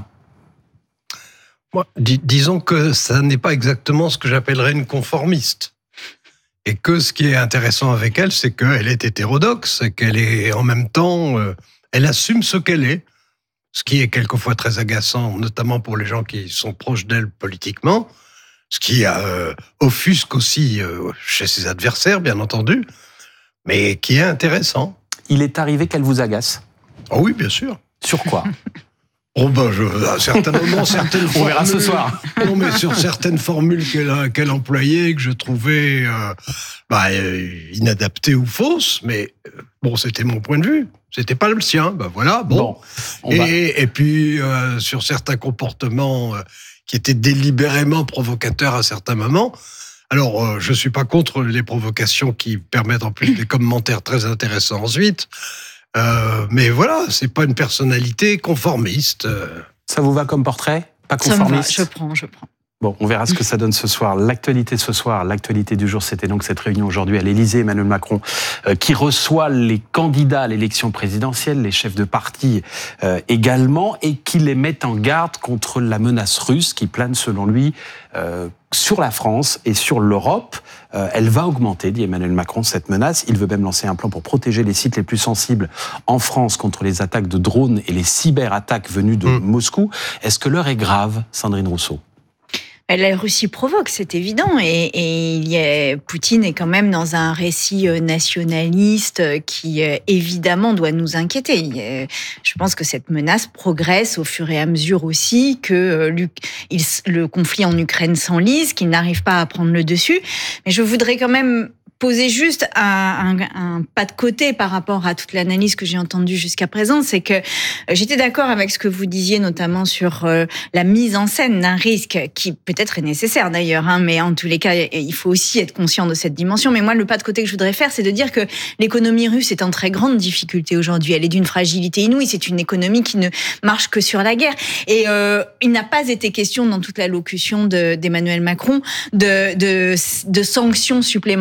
Moi, dis- disons que ça n'est pas exactement ce que j'appellerais une conformiste. Et que ce qui est intéressant avec elle, c'est qu'elle est hétérodoxe, et qu'elle est en même temps, euh, elle assume ce qu'elle est, ce qui est quelquefois très agaçant, notamment pour les gens qui sont proches d'elle politiquement, ce qui euh, offusque aussi euh, chez ses adversaires, bien entendu, mais qui est intéressant. Il est arrivé qu'elle vous agace ? Oh oui, bien sûr. Sur quoi ? Oh ben, je, à certains moments, certaines On verra ce formules- soir. Non, mais sur certaines formules qu'elle, qu'elle employait, que je trouvais euh, bah, euh, inadaptées ou fausses, mais euh, bon, c'était mon point de vue. C'était pas le sien. Ben voilà, bon. Bon, on et, va- et puis, euh, sur certains comportements euh, qui étaient délibérément provocateurs à certains moments. Alors, euh, je suis pas contre les provocations qui permettent en plus des commentaires très intéressants ensuite. Euh, mais voilà, c'est pas une personnalité conformiste. euh. Ça vous va comme portrait ? Pas Ça me va, conformiste ? je prends, je prends. Bon, on verra ce que ça donne ce soir. L'actualité ce soir, l'actualité du jour, c'était donc cette réunion aujourd'hui à l'Élysée. Emmanuel Macron euh, qui reçoit les candidats à l'élection présidentielle, les chefs de parti euh, également, et qui les met en garde contre la menace russe qui plane selon lui euh, sur la France et sur l'Europe. Euh, elle va augmenter, dit Emmanuel Macron, cette menace. Il veut même lancer un plan pour protéger les sites les plus sensibles en France contre les attaques de drones et les cyberattaques venues de Moscou. Est-ce que l'heure est grave, Sandrine Rousseau ? La Russie provoque, c'est évident, et, et il y a, Poutine est quand même dans un récit nationaliste qui évidemment doit nous inquiéter. Il, je pense que cette menace progresse au fur et à mesure aussi que il, le conflit en Ukraine s'enlise, qu'il n'arrive pas à prendre le dessus. Mais je voudrais quand même poser juste un, un, un pas de côté par rapport à toute l'analyse que j'ai entendue jusqu'à présent, c'est que j'étais d'accord avec ce que vous disiez, notamment sur euh, la mise en scène d'un risque qui peut-être est nécessaire d'ailleurs, hein, mais en tous les cas, il faut aussi être conscient de cette dimension. Mais moi, le pas de côté que je voudrais faire, c'est de dire que l'économie russe est en très grande difficulté aujourd'hui. Elle est d'une fragilité inouïe. C'est une économie qui ne marche que sur la guerre. Et euh, il n'a pas été question dans toute l'allocution de, d'Emmanuel Macron de, de, de sanctions supplémentaires en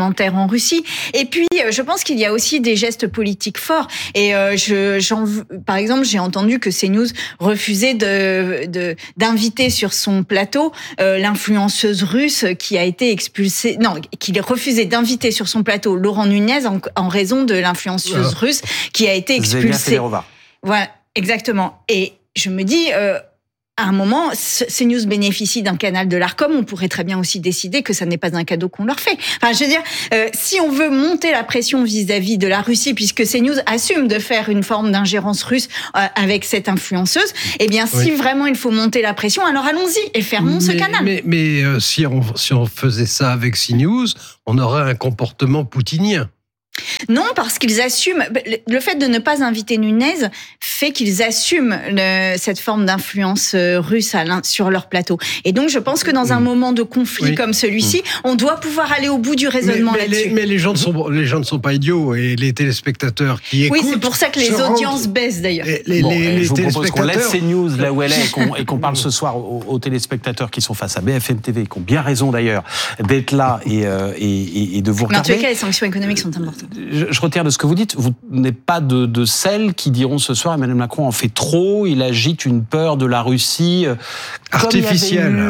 en Russie. Et puis, je pense qu'il y a aussi des gestes politiques forts. Et euh, je, j'en, par exemple, j'ai entendu que CNews refusait de, de, d'inviter sur son plateau euh, l'influenceuse russe qui a été expulsée. Non, qu'il refusait d'inviter sur son plateau Laurent Nunez en, en raison de l'influenceuse euh, russe qui a été expulsée. Voilà, exactement. Et je me dis. Euh, À un moment, CNews bénéficie d'un canal de l'Arcom, on pourrait très bien aussi décider que ça n'est pas un cadeau qu'on leur fait. Enfin, je veux dire, euh, si on veut monter la pression vis-à-vis de la Russie, puisque CNews assume de faire une forme d'ingérence russe euh, avec cette influenceuse, eh bien, si oui. vraiment il faut monter la pression, alors allons-y et fermons mais, ce canal. Mais, mais euh, si, on, si on faisait ça avec CNews, on aurait un comportement poutinien. Non, parce qu'ils assument. Le fait de ne pas inviter Nunez fait qu'ils assument le, cette forme d'influence russe à sur leur plateau. Et donc, je pense que dans un moment de conflit oui. comme celui-ci, on doit pouvoir aller au bout du raisonnement mais, mais là-dessus. Les, mais les gens, ne sont, les gens ne sont pas idiots et les téléspectateurs qui écoutent. Oui, c'est pour ça que les audiences rendent... baissent d'ailleurs. Les, les, bon, les, les je vous propose qu'on laisse CNews là où elle est et qu'on, et qu'on parle ce soir aux, aux téléspectateurs qui sont face à B F M T V, qui ont bien raison d'ailleurs d'être là et, euh, et, et de vous regarder. Mais en tous les cas, les sanctions économiques sont importantes. Je, je retiens de ce que vous dites, vous n'êtes pas de, de celles qui diront ce soir Emmanuel Macron en fait trop, il agite une peur de la Russie artificielle. Comme il y avait eu,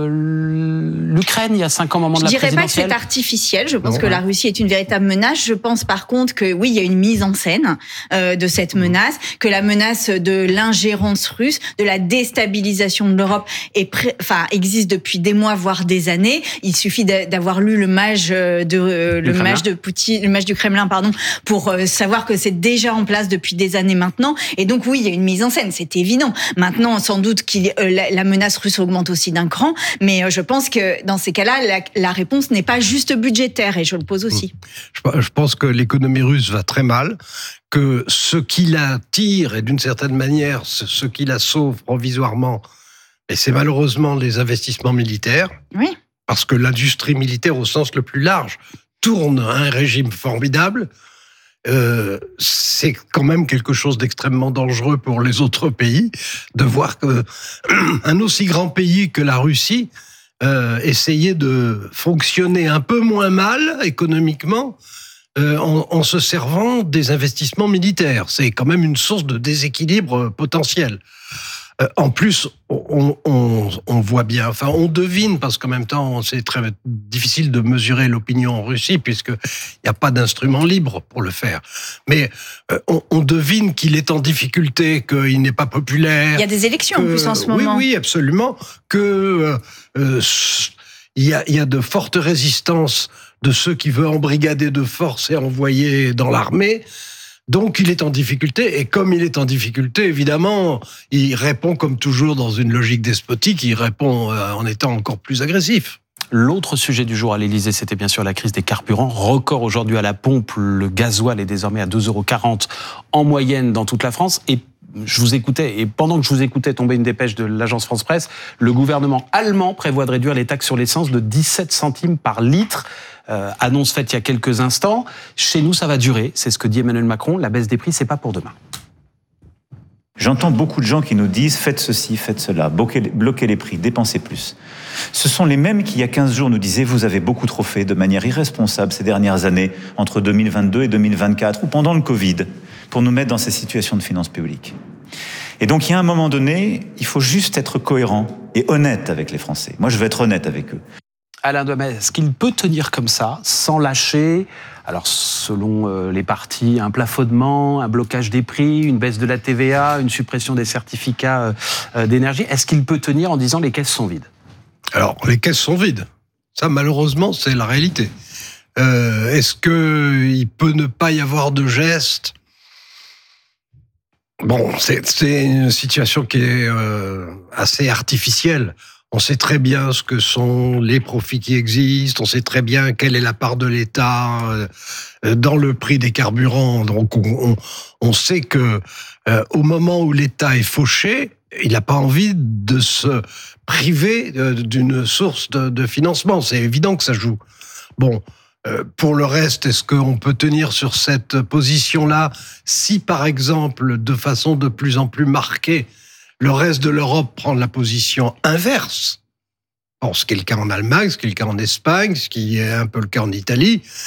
euh, l'Ukraine il y a cinq ans au moment je de la présidentielle. Je dirais pas que c'est artificiel, je pense non, que ouais. la Russie est une véritable menace. Je pense par contre que oui, il y a une mise en scène euh, de cette menace, que la menace de l'ingérence russe, de la déstabilisation de l'Europe est pré... enfin, existe depuis des mois, voire des années. Il suffit d'avoir lu le mage de, euh, le mage de Poutine, le mage du Kremlin, pardon, pour savoir que c'est déjà en place depuis des années maintenant. Et donc oui, il y a une mise en scène, c'est évident. Maintenant, sans doute que euh, la, la menace russe augmente aussi d'un cran, mais euh, je pense que dans ces cas-là, la, la réponse n'est pas juste budgétaire, et je le pose aussi. Je, je pense que l'économie russe va très mal, que ce qui la tire, et d'une certaine manière, ce, ce qui la sauve provisoirement, et c'est malheureusement les investissements militaires, oui. parce que l'industrie militaire, au sens le plus large, tourne à un régime formidable. Euh, c'est quand même quelque chose d'extrêmement dangereux pour les autres pays de voir que un aussi grand pays que la Russie euh, essayait de fonctionner un peu moins mal économiquement euh, en, en se servant des investissements militaires. C'est quand même une source de déséquilibre potentiel. Euh, en plus, on, on, on voit bien, enfin, on devine, parce qu'en même temps, c'est très difficile de mesurer l'opinion en Russie, puisqu'il n'y a pas d'instrument libre pour le faire. Mais euh, on, on devine qu'il est en difficulté, qu'il n'est pas populaire. Il y a des élections que, en plus en ce moment. Oui, oui, absolument. Que euh, euh, il y a, il y a de fortes résistances de ceux qui veulent embrigader de force et envoyer dans l'armée. Donc, il est en difficulté, et comme il est en difficulté, évidemment, il répond comme toujours dans une logique despotique, il répond en étant encore plus agressif. L'autre sujet du jour à l'Élysée, c'était bien sûr la crise des carburants. Record aujourd'hui à la pompe, le gasoil est désormais à deux euros quarante en moyenne dans toute la France. Et je vous écoutais, et pendant que je vous écoutais tomber une dépêche de l'agence France-Presse, le gouvernement allemand prévoit de réduire les taxes sur l'essence de dix-sept centimes par litre. Euh, annonce faite il y a quelques instants. Chez nous, ça va durer. C'est ce que dit Emmanuel Macron. La baisse des prix, c'est pas pour demain. J'entends beaucoup de gens qui nous disent « faites ceci, faites cela, bloquez, bloquez les prix, dépensez plus ». Ce sont les mêmes qui, il y a quinze jours, nous disaient « vous avez beaucoup trop fait de manière irresponsable ces dernières années, entre deux mille vingt-deux et deux mille vingt-quatre, ou pendant le Covid, pour nous mettre dans ces situations de finances publiques ». Et donc, il y a un moment donné, il faut juste être cohérent et honnête avec les Français. Moi, je veux être honnête avec eux. Alain Duhamel, est-ce qu'il peut tenir comme ça, sans lâcher, alors selon euh, les partis, un plafonnement, un blocage des prix, une baisse de la T V A, une suppression des certificats euh, d'énergie, est-ce qu'il peut tenir en disant les caisses sont vides ? Alors, les caisses sont vides. Ça, malheureusement, c'est la réalité. Euh, est-ce qu'il peut ne pas y avoir de geste ? Bon, c'est, c'est une situation qui est euh, assez artificielle. On sait très bien ce que sont les profits qui existent, on sait très bien quelle est la part de l'État dans le prix des carburants. Donc on, on, on sait que euh, au moment où l'État est fauché, il n'a pas envie de se priver d'une source de, de financement. C'est évident que ça joue. Bon, euh, pour le reste, est-ce qu'on peut tenir sur cette position-là si, par exemple, de façon de plus en plus marquée, le reste de l'Europe prend la position inverse? Bon, ce qui est le cas en Allemagne, ce qui est le cas en Espagne, ce qui est un peu le cas en Italie.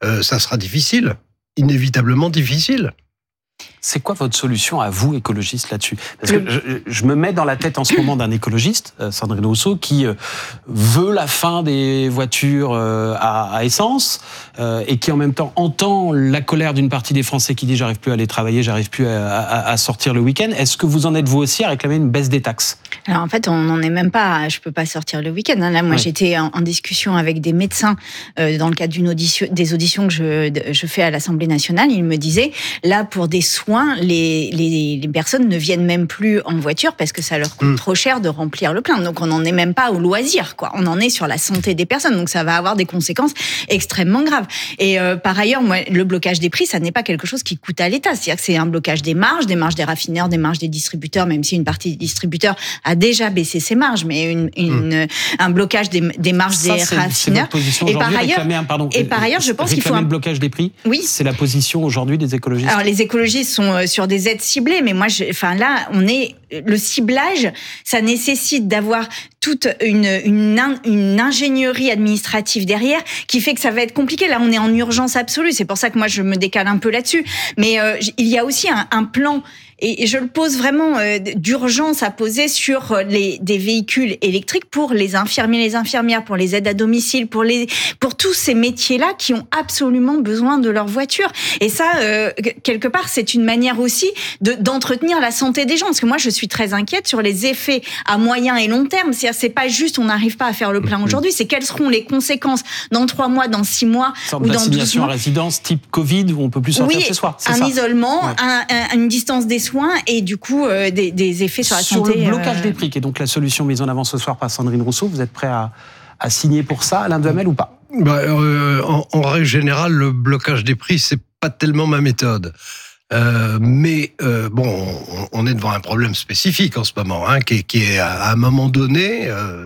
euh, ça sera difficile, inévitablement difficile. C'est quoi votre solution à vous, écologiste, là-dessus ? Parce que je, je me mets dans la tête en ce moment d'un écologiste, Sandrine Rousseau, qui veut la fin des voitures à, à essence euh, et qui en même temps entend la colère d'une partie des Français qui dit « j'arrive plus à aller travailler, j'arrive plus à, à, à sortir le week-end ». Est-ce que vous en êtes vous aussi à réclamer une baisse des taxes ? Alors en fait, on n'en est même pas. Je peux pas sortir le week-end. Là, moi, oui. j'étais en, en discussion avec des médecins euh, dans le cadre d'une audition, des auditions que je, je fais à l'Assemblée nationale. Ils me disaient là pour des soins, les, les, les personnes ne viennent même plus en voiture parce que ça leur coûte mmh. trop cher de remplir le plein. Donc on n'en est même pas au loisir, quoi. On en est sur la santé des personnes. Donc ça va avoir des conséquences extrêmement graves. Et euh, par ailleurs, moi, le blocage des prix, ça n'est pas quelque chose qui coûte à l'État. C'est-à-dire que c'est un blocage des marges, des marges des raffineurs, des marges des distributeurs, même si une partie des distributeurs a déjà baissé ses marges, mais une, une, mmh. un blocage des, des marges ça, des c'est, raffineurs. C'est et par ailleurs, un, pardon, et par ailleurs, je pense qu'il faut un le blocage des prix. Oui. C'est la position aujourd'hui des écologistes. Alors les écologistes sont sur des aides ciblées, mais moi, je, enfin là, on est le ciblage, ça nécessite d'avoir toute une, une, une ingénierie administrative derrière qui fait que ça va être compliqué. Là, on est en urgence absolue. C'est pour ça que moi, je me décale un peu là-dessus. Mais euh, il y a aussi un, un plan, et je le pose vraiment euh, d'urgence à poser sur les, des véhicules électriques pour les infirmiers, les infirmières, pour les aides à domicile, pour, les, pour tous ces métiers-là qui ont absolument besoin de leur voiture. Et ça, euh, quelque part, c'est une manière aussi de, d'entretenir la santé des gens. Parce que moi, je suis très inquiète sur les effets à moyen et long terme. C'est-à-dire, c'est pas juste on n'arrive pas à faire le plein mmh. aujourd'hui, c'est quelles seront les conséquences dans trois mois, dans six mois ou dans douze mois. À résidence type Covid où on peut plus sortir oui, de chez soi. Un ça. isolement, ouais. un, un, une distance des soins et du coup euh, des, des effets sur la sur santé. Sur le blocage euh... des prix, qui est donc la solution mise en avant ce soir par Sandrine Rousseau, vous êtes prêt à, à signer pour ça, Alain Duhamel, ou pas ? bah, euh, en, en règle générale, le blocage des prix, c'est pas tellement ma méthode. Euh, mais euh, bon, on, on est devant un problème spécifique en ce moment, hein, qui, qui est à un moment donné, euh,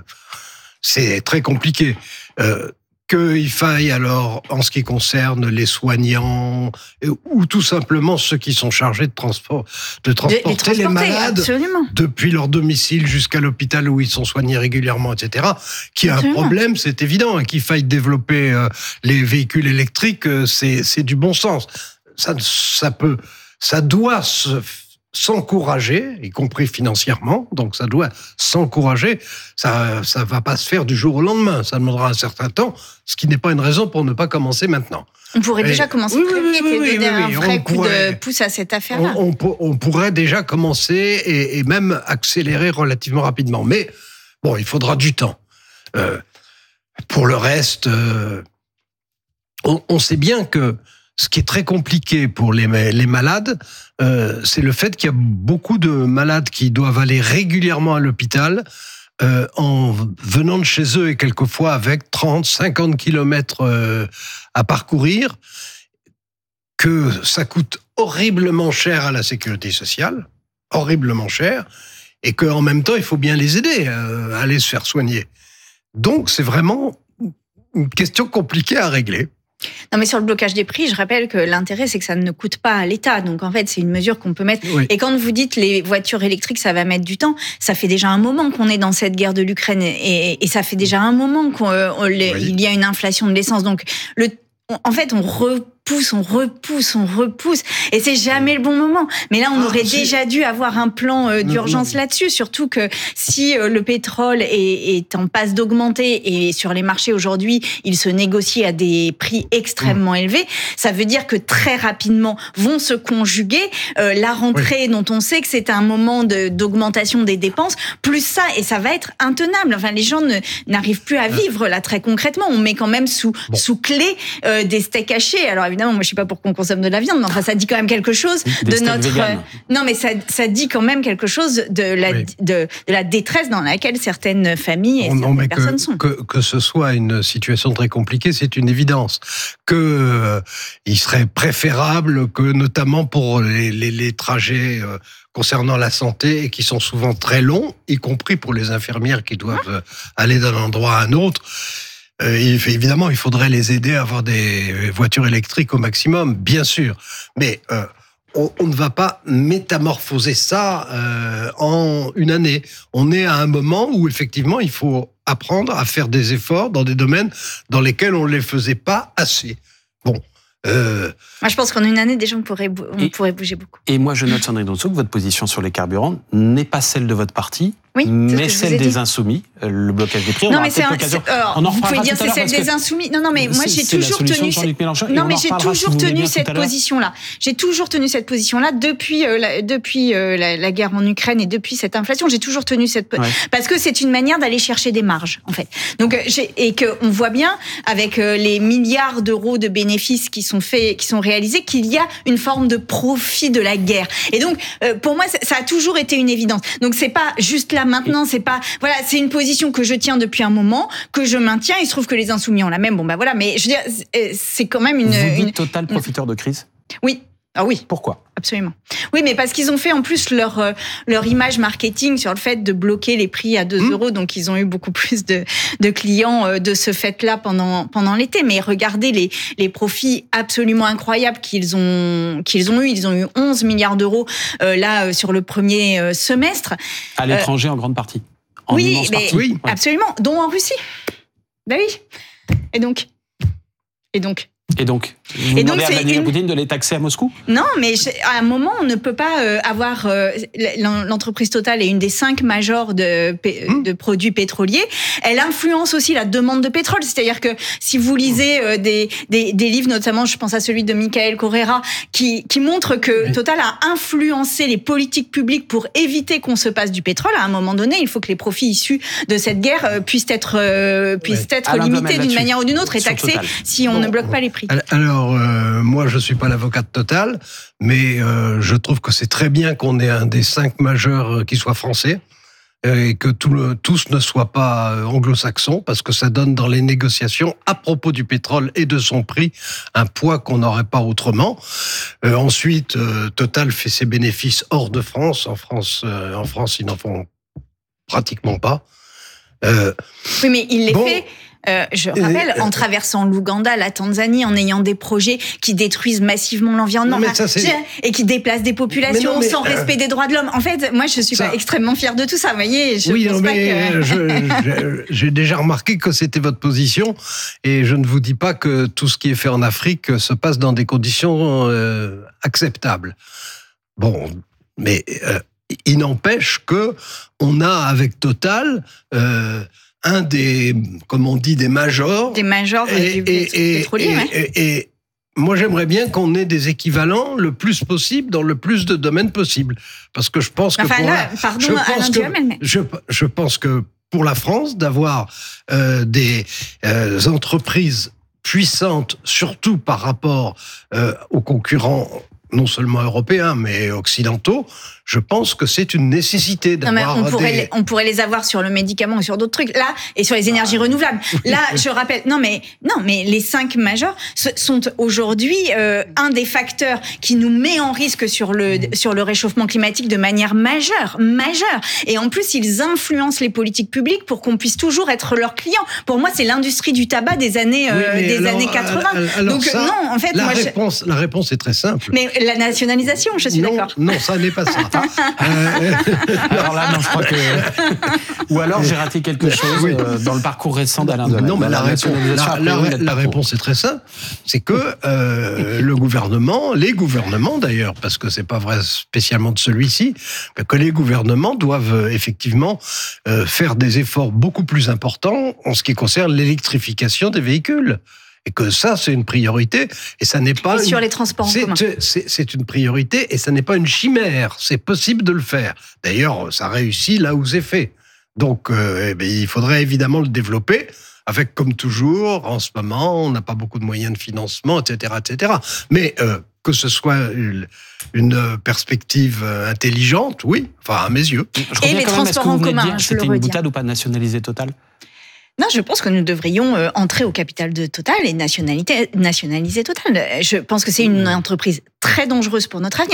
c'est très compliqué. Euh, qu'il faille alors, en ce qui concerne les soignants, ou tout simplement ceux qui sont chargés de, transport, de transporter les, les malades absolument. Depuis leur domicile jusqu'à l'hôpital où ils sont soignés régulièrement, et cetera. Qu'il y a absolument. Un problème, c'est évident. Qu'il faille développer euh, les véhicules électriques, euh, c'est, c'est du bon sens. Ça, ça peut, ça doit se, s'encourager, y compris financièrement. Donc, ça doit s'encourager. Ça, ça va pas se faire du jour au lendemain. Ça demandera un certain temps, ce qui n'est pas une raison pour ne pas commencer maintenant. On pourrait Et, déjà commencer oui, très oui, vite oui, et oui, donner oui, un oui, vrai coup pourrait, de pouce à cette affaire-là. On, on, on pourrait déjà commencer et, et même accélérer relativement rapidement. Mais bon, il faudra du temps. Euh, pour le reste, euh, on, on sait bien que ce qui est très compliqué pour les, les malades, euh, c'est le fait qu'il y a beaucoup de malades qui doivent aller régulièrement à l'hôpital euh, en venant de chez eux et quelquefois avec trente, cinquante kilomètres euh, à parcourir, que ça coûte horriblement cher à la sécurité sociale, horriblement cher, et qu'en même temps, il faut bien les aider à aller se faire soigner. Donc, c'est vraiment une question compliquée à régler. Non, mais sur le blocage des prix, je rappelle que l'intérêt, c'est que ça ne coûte pas à l'État. Donc, en fait, c'est une mesure qu'on peut mettre. Oui. Et quand vous dites les voitures électriques, ça va mettre du temps, ça fait déjà un moment qu'on est dans cette guerre de l'Ukraine et, et ça fait déjà un moment qu'il oui. y a une inflation de l'essence. Donc, le, en fait, on repousse, on repousse, on repousse. Et c'est jamais le bon moment. Mais là, on ah, aurait c'est... déjà dû avoir un plan euh, d'urgence non, non. là-dessus. Surtout que si euh, le pétrole est, est en passe d'augmenter et sur les marchés aujourd'hui, il se négocie à des prix extrêmement mmh. élevés, ça veut dire que très rapidement vont se conjuguer euh, la rentrée oui. dont on sait que c'est un moment de, d'augmentation des dépenses, plus ça, et ça va être intenable. Enfin, les gens ne, n'arrivent plus à vivre là très concrètement. On met quand même sous, bon. sous clé euh, des steaks hachés. Alors évidemment, moi je sais pas pourquoi on consomme de la viande, mais enfin ça dit quand même quelque chose des de notre. Euh, non, mais ça, ça dit quand même quelque chose de la oui. de, de la détresse dans laquelle certaines familles et non, certaines mais personnes que, sont. Que, que ce soit une situation très compliquée, c'est une évidence. Que euh, il serait préférable que, notamment pour les, les, les trajets euh, concernant la santé, qui sont souvent très longs, y compris pour les infirmières qui doivent ah. aller d'un endroit à un autre. Euh, évidemment, il faudrait les aider à avoir des voitures électriques au maximum, bien sûr. Mais euh, on, on ne va pas métamorphoser ça euh, en une année. On est à un moment où, effectivement, il faut apprendre à faire des efforts dans des domaines dans lesquels on ne les faisait pas assez. Bon. Euh... Moi, je pense qu'en une année, déjà, on pourrait, on et, pourrait bouger beaucoup. Et moi, je note, Sandrine Rousseau, que votre position sur les carburants n'est pas celle de votre parti, oui, mais celle des Insoumis, le blocage des prix. Non, mais c'est un, c'est, alors, on en vous pouvez dire c'est celle des Insoumis. Non, non, mais moi, j'ai toujours tenu. Non, mais j'ai toujours tenu cette position-là. J'ai toujours tenu cette position-là depuis euh, la, depuis euh, la, la guerre en Ukraine et depuis cette inflation. J'ai toujours tenu cette ouais. parce que c'est une manière d'aller chercher des marges, en fait. Donc, j'ai, et que on voit bien avec euh, les milliards d'euros de bénéfices qui sont faits, qui sont réalisés, qu'il y a une forme de profit de la guerre. Et donc, euh, pour moi, ça a toujours été une évidence. Donc, c'est pas juste là maintenant, c'est pas, voilà, c'est une position que je tiens depuis un moment, que je maintiens. Il se trouve que les Insoumis ont la même. Bon, bah voilà, mais je veux dire, c'est quand même une. Vous dites une total profiteur de crise ? Oui. Ah oui. Pourquoi ? Absolument. Oui, mais parce qu'ils ont fait en plus leur euh, leur image marketing sur le fait de bloquer les prix à deux mmh. euros, donc ils ont eu beaucoup plus de de clients euh, de ce fait-là pendant pendant l'été. Mais regardez les les profits absolument incroyables qu'ils ont qu'ils ont eu. Ils ont eu onze milliards d'euros euh, là euh, sur le premier euh, semestre. À l'étranger, euh, en grande partie. En oui, mais partie. oui, absolument, dont en Russie. Ben oui. Et donc, et donc. Et donc, vous et demandez donc, à Vladimir une... Poutine de les taxer à Moscou ? Non, mais à un moment, on ne peut pas euh, avoir... Euh, l'entreprise Total est une des cinq majors de, mmh. de produits pétroliers. Elle influence aussi la demande de pétrole. C'est-à-dire que si vous lisez euh, des, des, des livres, notamment, je pense à celui de Michael Correa, qui, qui montre que Total a influencé les politiques publiques pour éviter qu'on se passe du pétrole. À un moment donné, il faut que les profits issus de cette guerre euh, puissent être, euh, puissent ouais. être limités d'une manière ou d'une autre et taxés si on bon. ne bloque pas les prix. Alors, euh, moi, je suis pas l'avocat de Total, mais euh, je trouve que c'est très bien qu'on ait un des cinq majeurs qui soit français et que tout le, tous ne soient pas anglo-saxons, parce que ça donne dans les négociations, à propos du pétrole et de son prix, un poids qu'on n'aurait pas autrement. Euh, ensuite, euh, Total fait ses bénéfices hors de France. En France, euh, en France, ils n'en font pratiquement pas. Euh, oui, mais il les bon, fait... Euh, je rappelle, euh, en traversant l'Ouganda, la Tanzanie, en ayant des projets qui détruisent massivement l'environnement ça, et qui déplacent des populations non, mais, sans euh, respect des droits de l'homme. En fait, moi, je suis ça, pas extrêmement fière de tout ça, vous voyez. Je oui, pense non, pas mais que... je, je, j'ai déjà remarqué que c'était votre position, et je ne vous dis pas que tout ce qui est fait en Afrique se passe dans des conditions euh, acceptables. Bon, mais euh, il n'empêche que on a avec Total. Euh, un des, comme on dit, des majors. Des majors et, du et, pétrolier, et, ouais. et, et, et moi, j'aimerais bien qu'on ait des équivalents le plus possible dans le plus de domaines possible. Parce que je pense que enfin, pour là, la, pardon, je pense Alain que, Duhamel, mais... je, je pense que pour la France, d'avoir euh, des euh, entreprises puissantes, surtout par rapport euh, aux concurrents non seulement européens, mais occidentaux, je pense que c'est une nécessité d'avoir non, mais on pourrait, des... les, on pourrait les avoir sur le médicament et sur d'autres trucs. Là, et sur les énergies ah, renouvelables. Oui. Là, je rappelle, non mais, non, mais les cinq majors sont aujourd'hui euh, un des facteurs qui nous met en risque sur le, mmh. sur le réchauffement climatique de manière majeure, majeure. Et en plus, ils influencent les politiques publiques pour qu'on puisse toujours être leurs clients. Pour moi, c'est l'industrie du tabac des années, euh, oui, des alors, années quatre-vingts. Alors Donc, ça, non, en fait, la, moi, réponse, je... la réponse est très simple. Mais la nationalisation, je suis non, d'accord. Non, ça n'est pas ça. euh, alors là, non, je crois que... Ou alors, j'ai raté quelque chose oui. euh, dans le parcours récent d'Alain Duhamel. Non, mais la, la, réponse, la, la, la réponse est très simple. C'est que euh, le gouvernement, les gouvernements d'ailleurs, parce que c'est pas vrai spécialement de celui-ci, que les gouvernements doivent effectivement euh, faire des efforts beaucoup plus importants en ce qui concerne l'électrification des véhicules. Et que ça, c'est une priorité, et ça n'est pas... Et une... sur les transports en c'est, commun. C'est, c'est une priorité, et ça n'est pas une chimère. C'est possible de le faire. D'ailleurs, ça réussit là où c'est fait. Donc, euh, eh bien, il faudrait évidemment le développer, avec, comme toujours, en ce moment, on n'a pas beaucoup de moyens de financement, et cetera, et cetera. Mais euh, que ce soit une, une perspective intelligente, oui, enfin, à mes yeux. Je et les transports en commun, dire, c'était une boutade ou pas nationaliser Total ? Non, je pense que nous devrions euh, entrer au capital de Total et nationalité, nationaliser Total. Je pense que c'est une entreprise très dangereuse pour notre avenir, extrêmement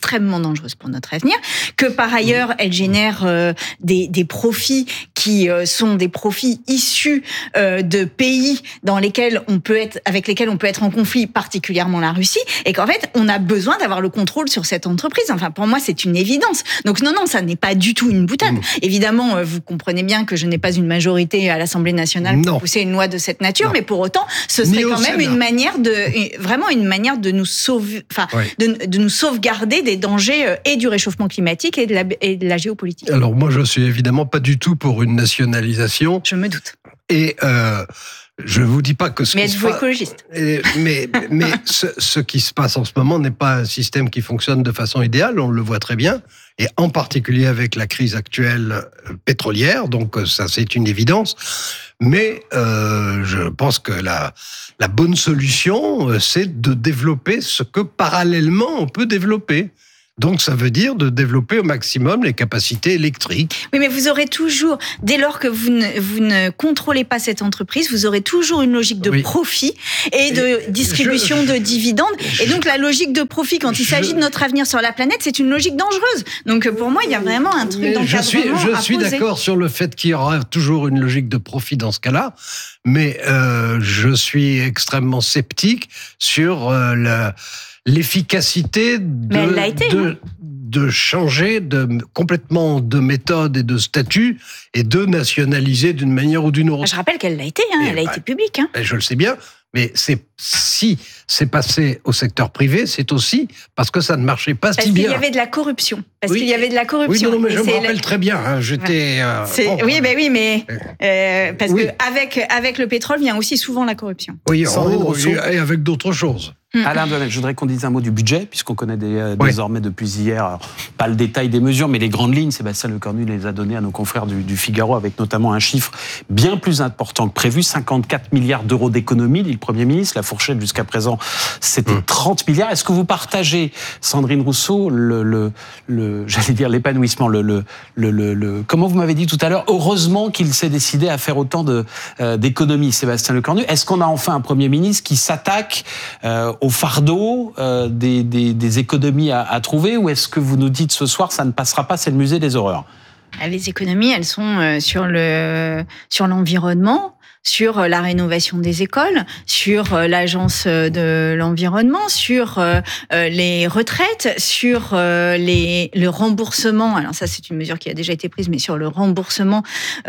extrêmement dangereuse pour notre avenir, que par ailleurs, elle génère euh, des, des profits qui euh, sont des profits issus euh, de pays dans lesquels on peut être, avec lesquels on peut être en conflit, particulièrement la Russie, et qu'en fait, on a besoin d'avoir le contrôle sur cette entreprise. Enfin, pour moi, c'est une évidence. Donc non, non, ça n'est pas du tout une boutade. Mmh. Évidemment, euh, vous comprenez bien que je n'ai pas une majorité à l'Assemblée nationale non. pour pousser une loi de cette nature, non. mais pour autant, ce serait Ni quand même Sénat. une manière de, vraiment une manière de nous sauver, enfin, oui. de, de nous sauvegarder des dangers et du réchauffement climatique et de la, et de la géopolitique. Alors moi, je suis évidemment pas du tout pour une nationalisation. Je me doute. Et euh, je vous dis pas que ce mais qui êtes-vous se passe, écologiste mais mais, mais ce, ce qui se passe en ce moment n'est pas un système qui fonctionne de façon idéale. On le voit très bien, et en particulier avec la crise actuelle pétrolière. Donc ça, c'est une évidence. Mais euh, je pense que la la bonne solution, c'est de développer ce que parallèlement on peut développer. Donc, ça veut dire de développer au maximum les capacités électriques. Oui, mais vous aurez toujours, dès lors que vous ne, vous ne contrôlez pas cette entreprise, vous aurez toujours une logique de oui. profit et de et distribution je, de dividendes. Je, et donc, la logique de profit, quand il je, s'agit de notre avenir sur la planète, c'est une logique dangereuse. Donc, pour moi, il y a vraiment un truc d'encadrement Je suis, je à suis poser. d'accord sur le fait qu'il y aura toujours une logique de profit dans ce cas-là, mais euh, je suis extrêmement sceptique sur euh, la... l'efficacité de, été, de, de changer de, complètement de méthode et de statut et de nationaliser d'une manière ou d'une autre. Je rappelle qu'elle l'a été, hein, elle a bah, été publique. Hein. Je le sais bien, mais c'est, si c'est passé au secteur privé, c'est aussi parce que ça ne marchait pas parce si bien. Parce qu'il y avait de la corruption. Parce oui. qu'il y avait de la corruption. Oui, non, mais je me rappelle la... très bien. Hein, j'étais. Euh, bon, oui, ben oui, mais euh, parce oui. que avec avec le pétrole vient aussi souvent la corruption. Oui, oh, et avec d'autres choses. Alain Duhamel, je voudrais qu'on dise un mot du budget, puisqu'on connaît des, euh, ouais. désormais depuis hier, alors, pas le détail des mesures, mais les grandes lignes. Sébastien Lecornu les a données à nos confrères du, du Figaro, avec notamment un chiffre bien plus important que prévu, cinquante-quatre milliards d'euros d'économies, dit le Premier ministre. La fourchette jusqu'à présent, c'était mmh. trente milliards. Est-ce que vous partagez, Sandrine Rousseau, le, le, le j'allais dire l'épanouissement, le, le, le, le, le, comment vous m'avez dit tout à l'heure, heureusement qu'il s'est décidé à faire autant de, euh, d'économies, Sébastien Lecornu. Est-ce qu'on a enfin un Premier ministre qui s'attaque euh, au fardeau euh, des, des, des économies à, à trouver, ou est-ce que vous nous dites ce soir ça ne passera pas, c'est le musée des horreurs? Les économies, elles sont sur le sur l'environnement, sur la rénovation des écoles, sur l'agence de l'environnement, sur les retraites, sur les, le remboursement. Alors ça, c'est une mesure qui a déjà été prise, mais sur le remboursement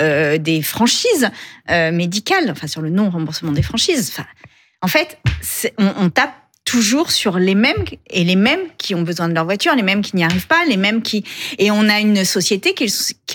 des franchises médicales, enfin sur le non-remboursement des franchises. Enfin, en fait, on, on tape toujours sur les mêmes, et les mêmes qui ont besoin de leur voiture, les mêmes qui n'y arrivent pas, les mêmes qui... Et on a une société qui,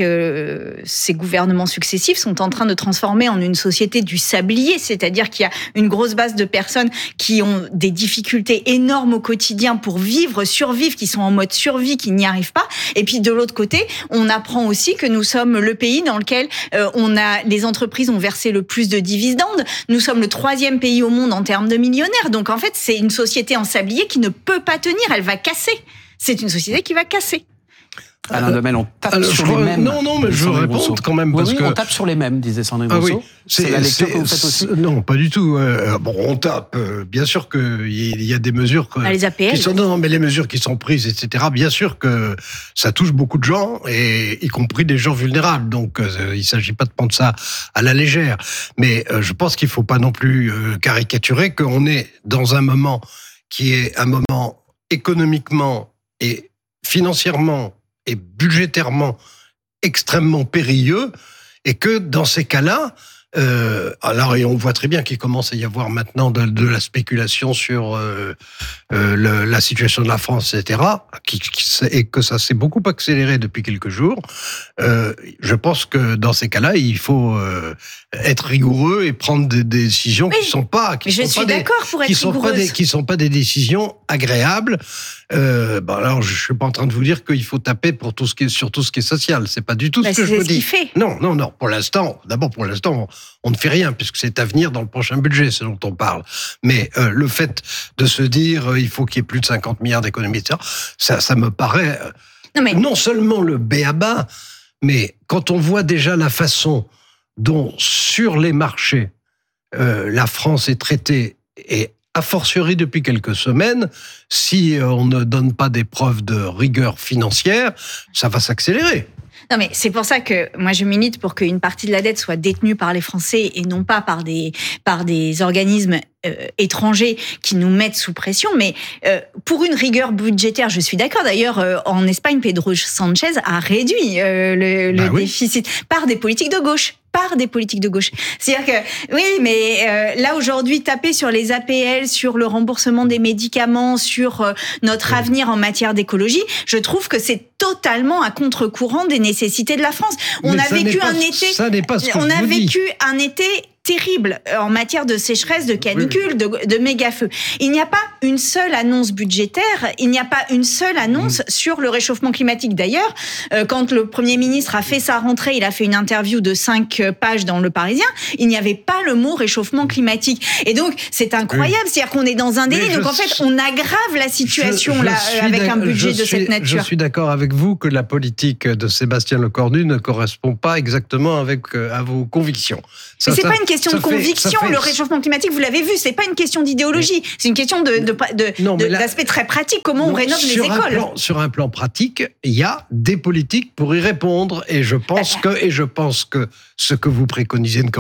que ces gouvernements successifs sont en train de transformer en une société du sablier, c'est-à-dire qu'il y a une grosse base de personnes qui ont des difficultés énormes au quotidien pour vivre, survivre, qui sont en mode survie, qui n'y arrivent pas. Et puis de l'autre côté, on apprend aussi que nous sommes le pays dans lequel euh, on a, les entreprises ont versé le plus de dividendes. Nous sommes le troisième pays au monde en termes de millionnaires. Donc en fait, c'est une société en sablier qui ne peut pas tenir, elle va casser. C'est une société qui va casser. Alain Duhamel, on tape Alors, sur crois, les mêmes. Non, non, mais je veux répondre quand même. Oui, parce oui, que... on tape sur les mêmes, disait Sandrine ah, Rousseau. Oui. C'est, c'est la lecture que vous faites aussi. Non, pas du tout. Euh, bon, on tape. Euh, bien sûr qu'il y a des mesures que, ah, les A P L, qui sont, non, mais les mesures qui sont prises, et cetera. Bien sûr que ça touche beaucoup de gens, et y compris des gens vulnérables. Donc, euh, il ne s'agit pas de prendre ça à la légère. Mais euh, je pense qu'il ne faut pas non plus euh, caricaturer qu'on est dans un moment qui est un moment économiquement et financièrement et budgétairement extrêmement périlleux, et que dans ces cas-là, euh, alors et on voit très bien qu'il commence à y avoir maintenant de, de la spéculation sur euh, euh, le, la situation de la France, et cetera, qui, qui, et que ça s'est beaucoup accéléré depuis quelques jours. Euh, je pense que dans ces cas-là, il faut euh, être rigoureux et prendre des, des décisions oui, qui sont pas, qui je sont suis pas d'accord des, pour être qui sont rigoureuse. pas des, qui sont pas des décisions agréables. Euh, bah alors, je suis pas en train de vous dire qu'il faut taper pour tout ce qui est, sur tout ce qui est social. C'est pas du tout bah, ce que je vous ce dis. Fait. Non, non, non. Pour l'instant, d'abord, pour l'instant, on, on ne fait rien puisque c'est à venir dans le prochain budget, ce dont on parle. Mais euh, le fait de se dire, euh, il faut qu'il y ait plus de cinquante milliards d'économies, et cetera, ça, ça me paraît euh, non, mais... non seulement le b.a.-ba, mais quand on voit déjà la façon dont sur les marchés euh, la France est traitée et a fortiori depuis quelques semaines, si on ne donne pas des preuves de rigueur financière, ça va s'accélérer. Non, mais c'est pour ça que moi je milite pour qu'une partie de la dette soit détenue par les Français et non pas par des, par des organismes euh, étrangers qui nous mettent sous pression. Mais euh, pour une rigueur budgétaire, je suis d'accord. D'ailleurs, euh, en Espagne, Pedro Sanchez a réduit euh, le, le bah oui. déficit par des politiques de gauche. par des politiques de gauche. C'est-à-dire que, oui, mais euh, là, aujourd'hui, taper sur les A P L, sur le remboursement des médicaments, sur euh, notre oui. avenir en matière d'écologie, je trouve que c'est totalement à contre-courant des nécessités de la France. On mais a vécu un pas, été... Ça n'est pas ce que on je a vous vécu dis. un été terrible en matière de sécheresse, de canicule, oui. de, de méga-feux. Il n'y a pas une seule annonce budgétaire, il n'y a pas une seule annonce mmh. sur le réchauffement climatique. D'ailleurs, euh, quand le Premier ministre a fait sa rentrée, il a fait une interview de cinq pages dans Le Parisien, il n'y avait pas le mot réchauffement climatique. Et donc, c'est incroyable, oui. c'est-à-dire qu'on est dans un délai. Donc, je, en fait, on aggrave la situation je, je là, avec un budget de suis, cette nature. Je suis d'accord avec vous que la politique de Sébastien Lecornu ne correspond pas exactement avec, euh, à vos convictions. Ça, Mais c'est ça, pas une question de conviction. Fait, fait... Le réchauffement climatique, vous l'avez vu, c'est pas une question d'idéologie. Oui. C'est une question de, de, de, non, de là, d'aspect très pratique. Comment non, on rénove les écoles. Un plan, sur un plan pratique, il y a des politiques pour y répondre. Et je pense que, et je pense que ce que vous préconisez ne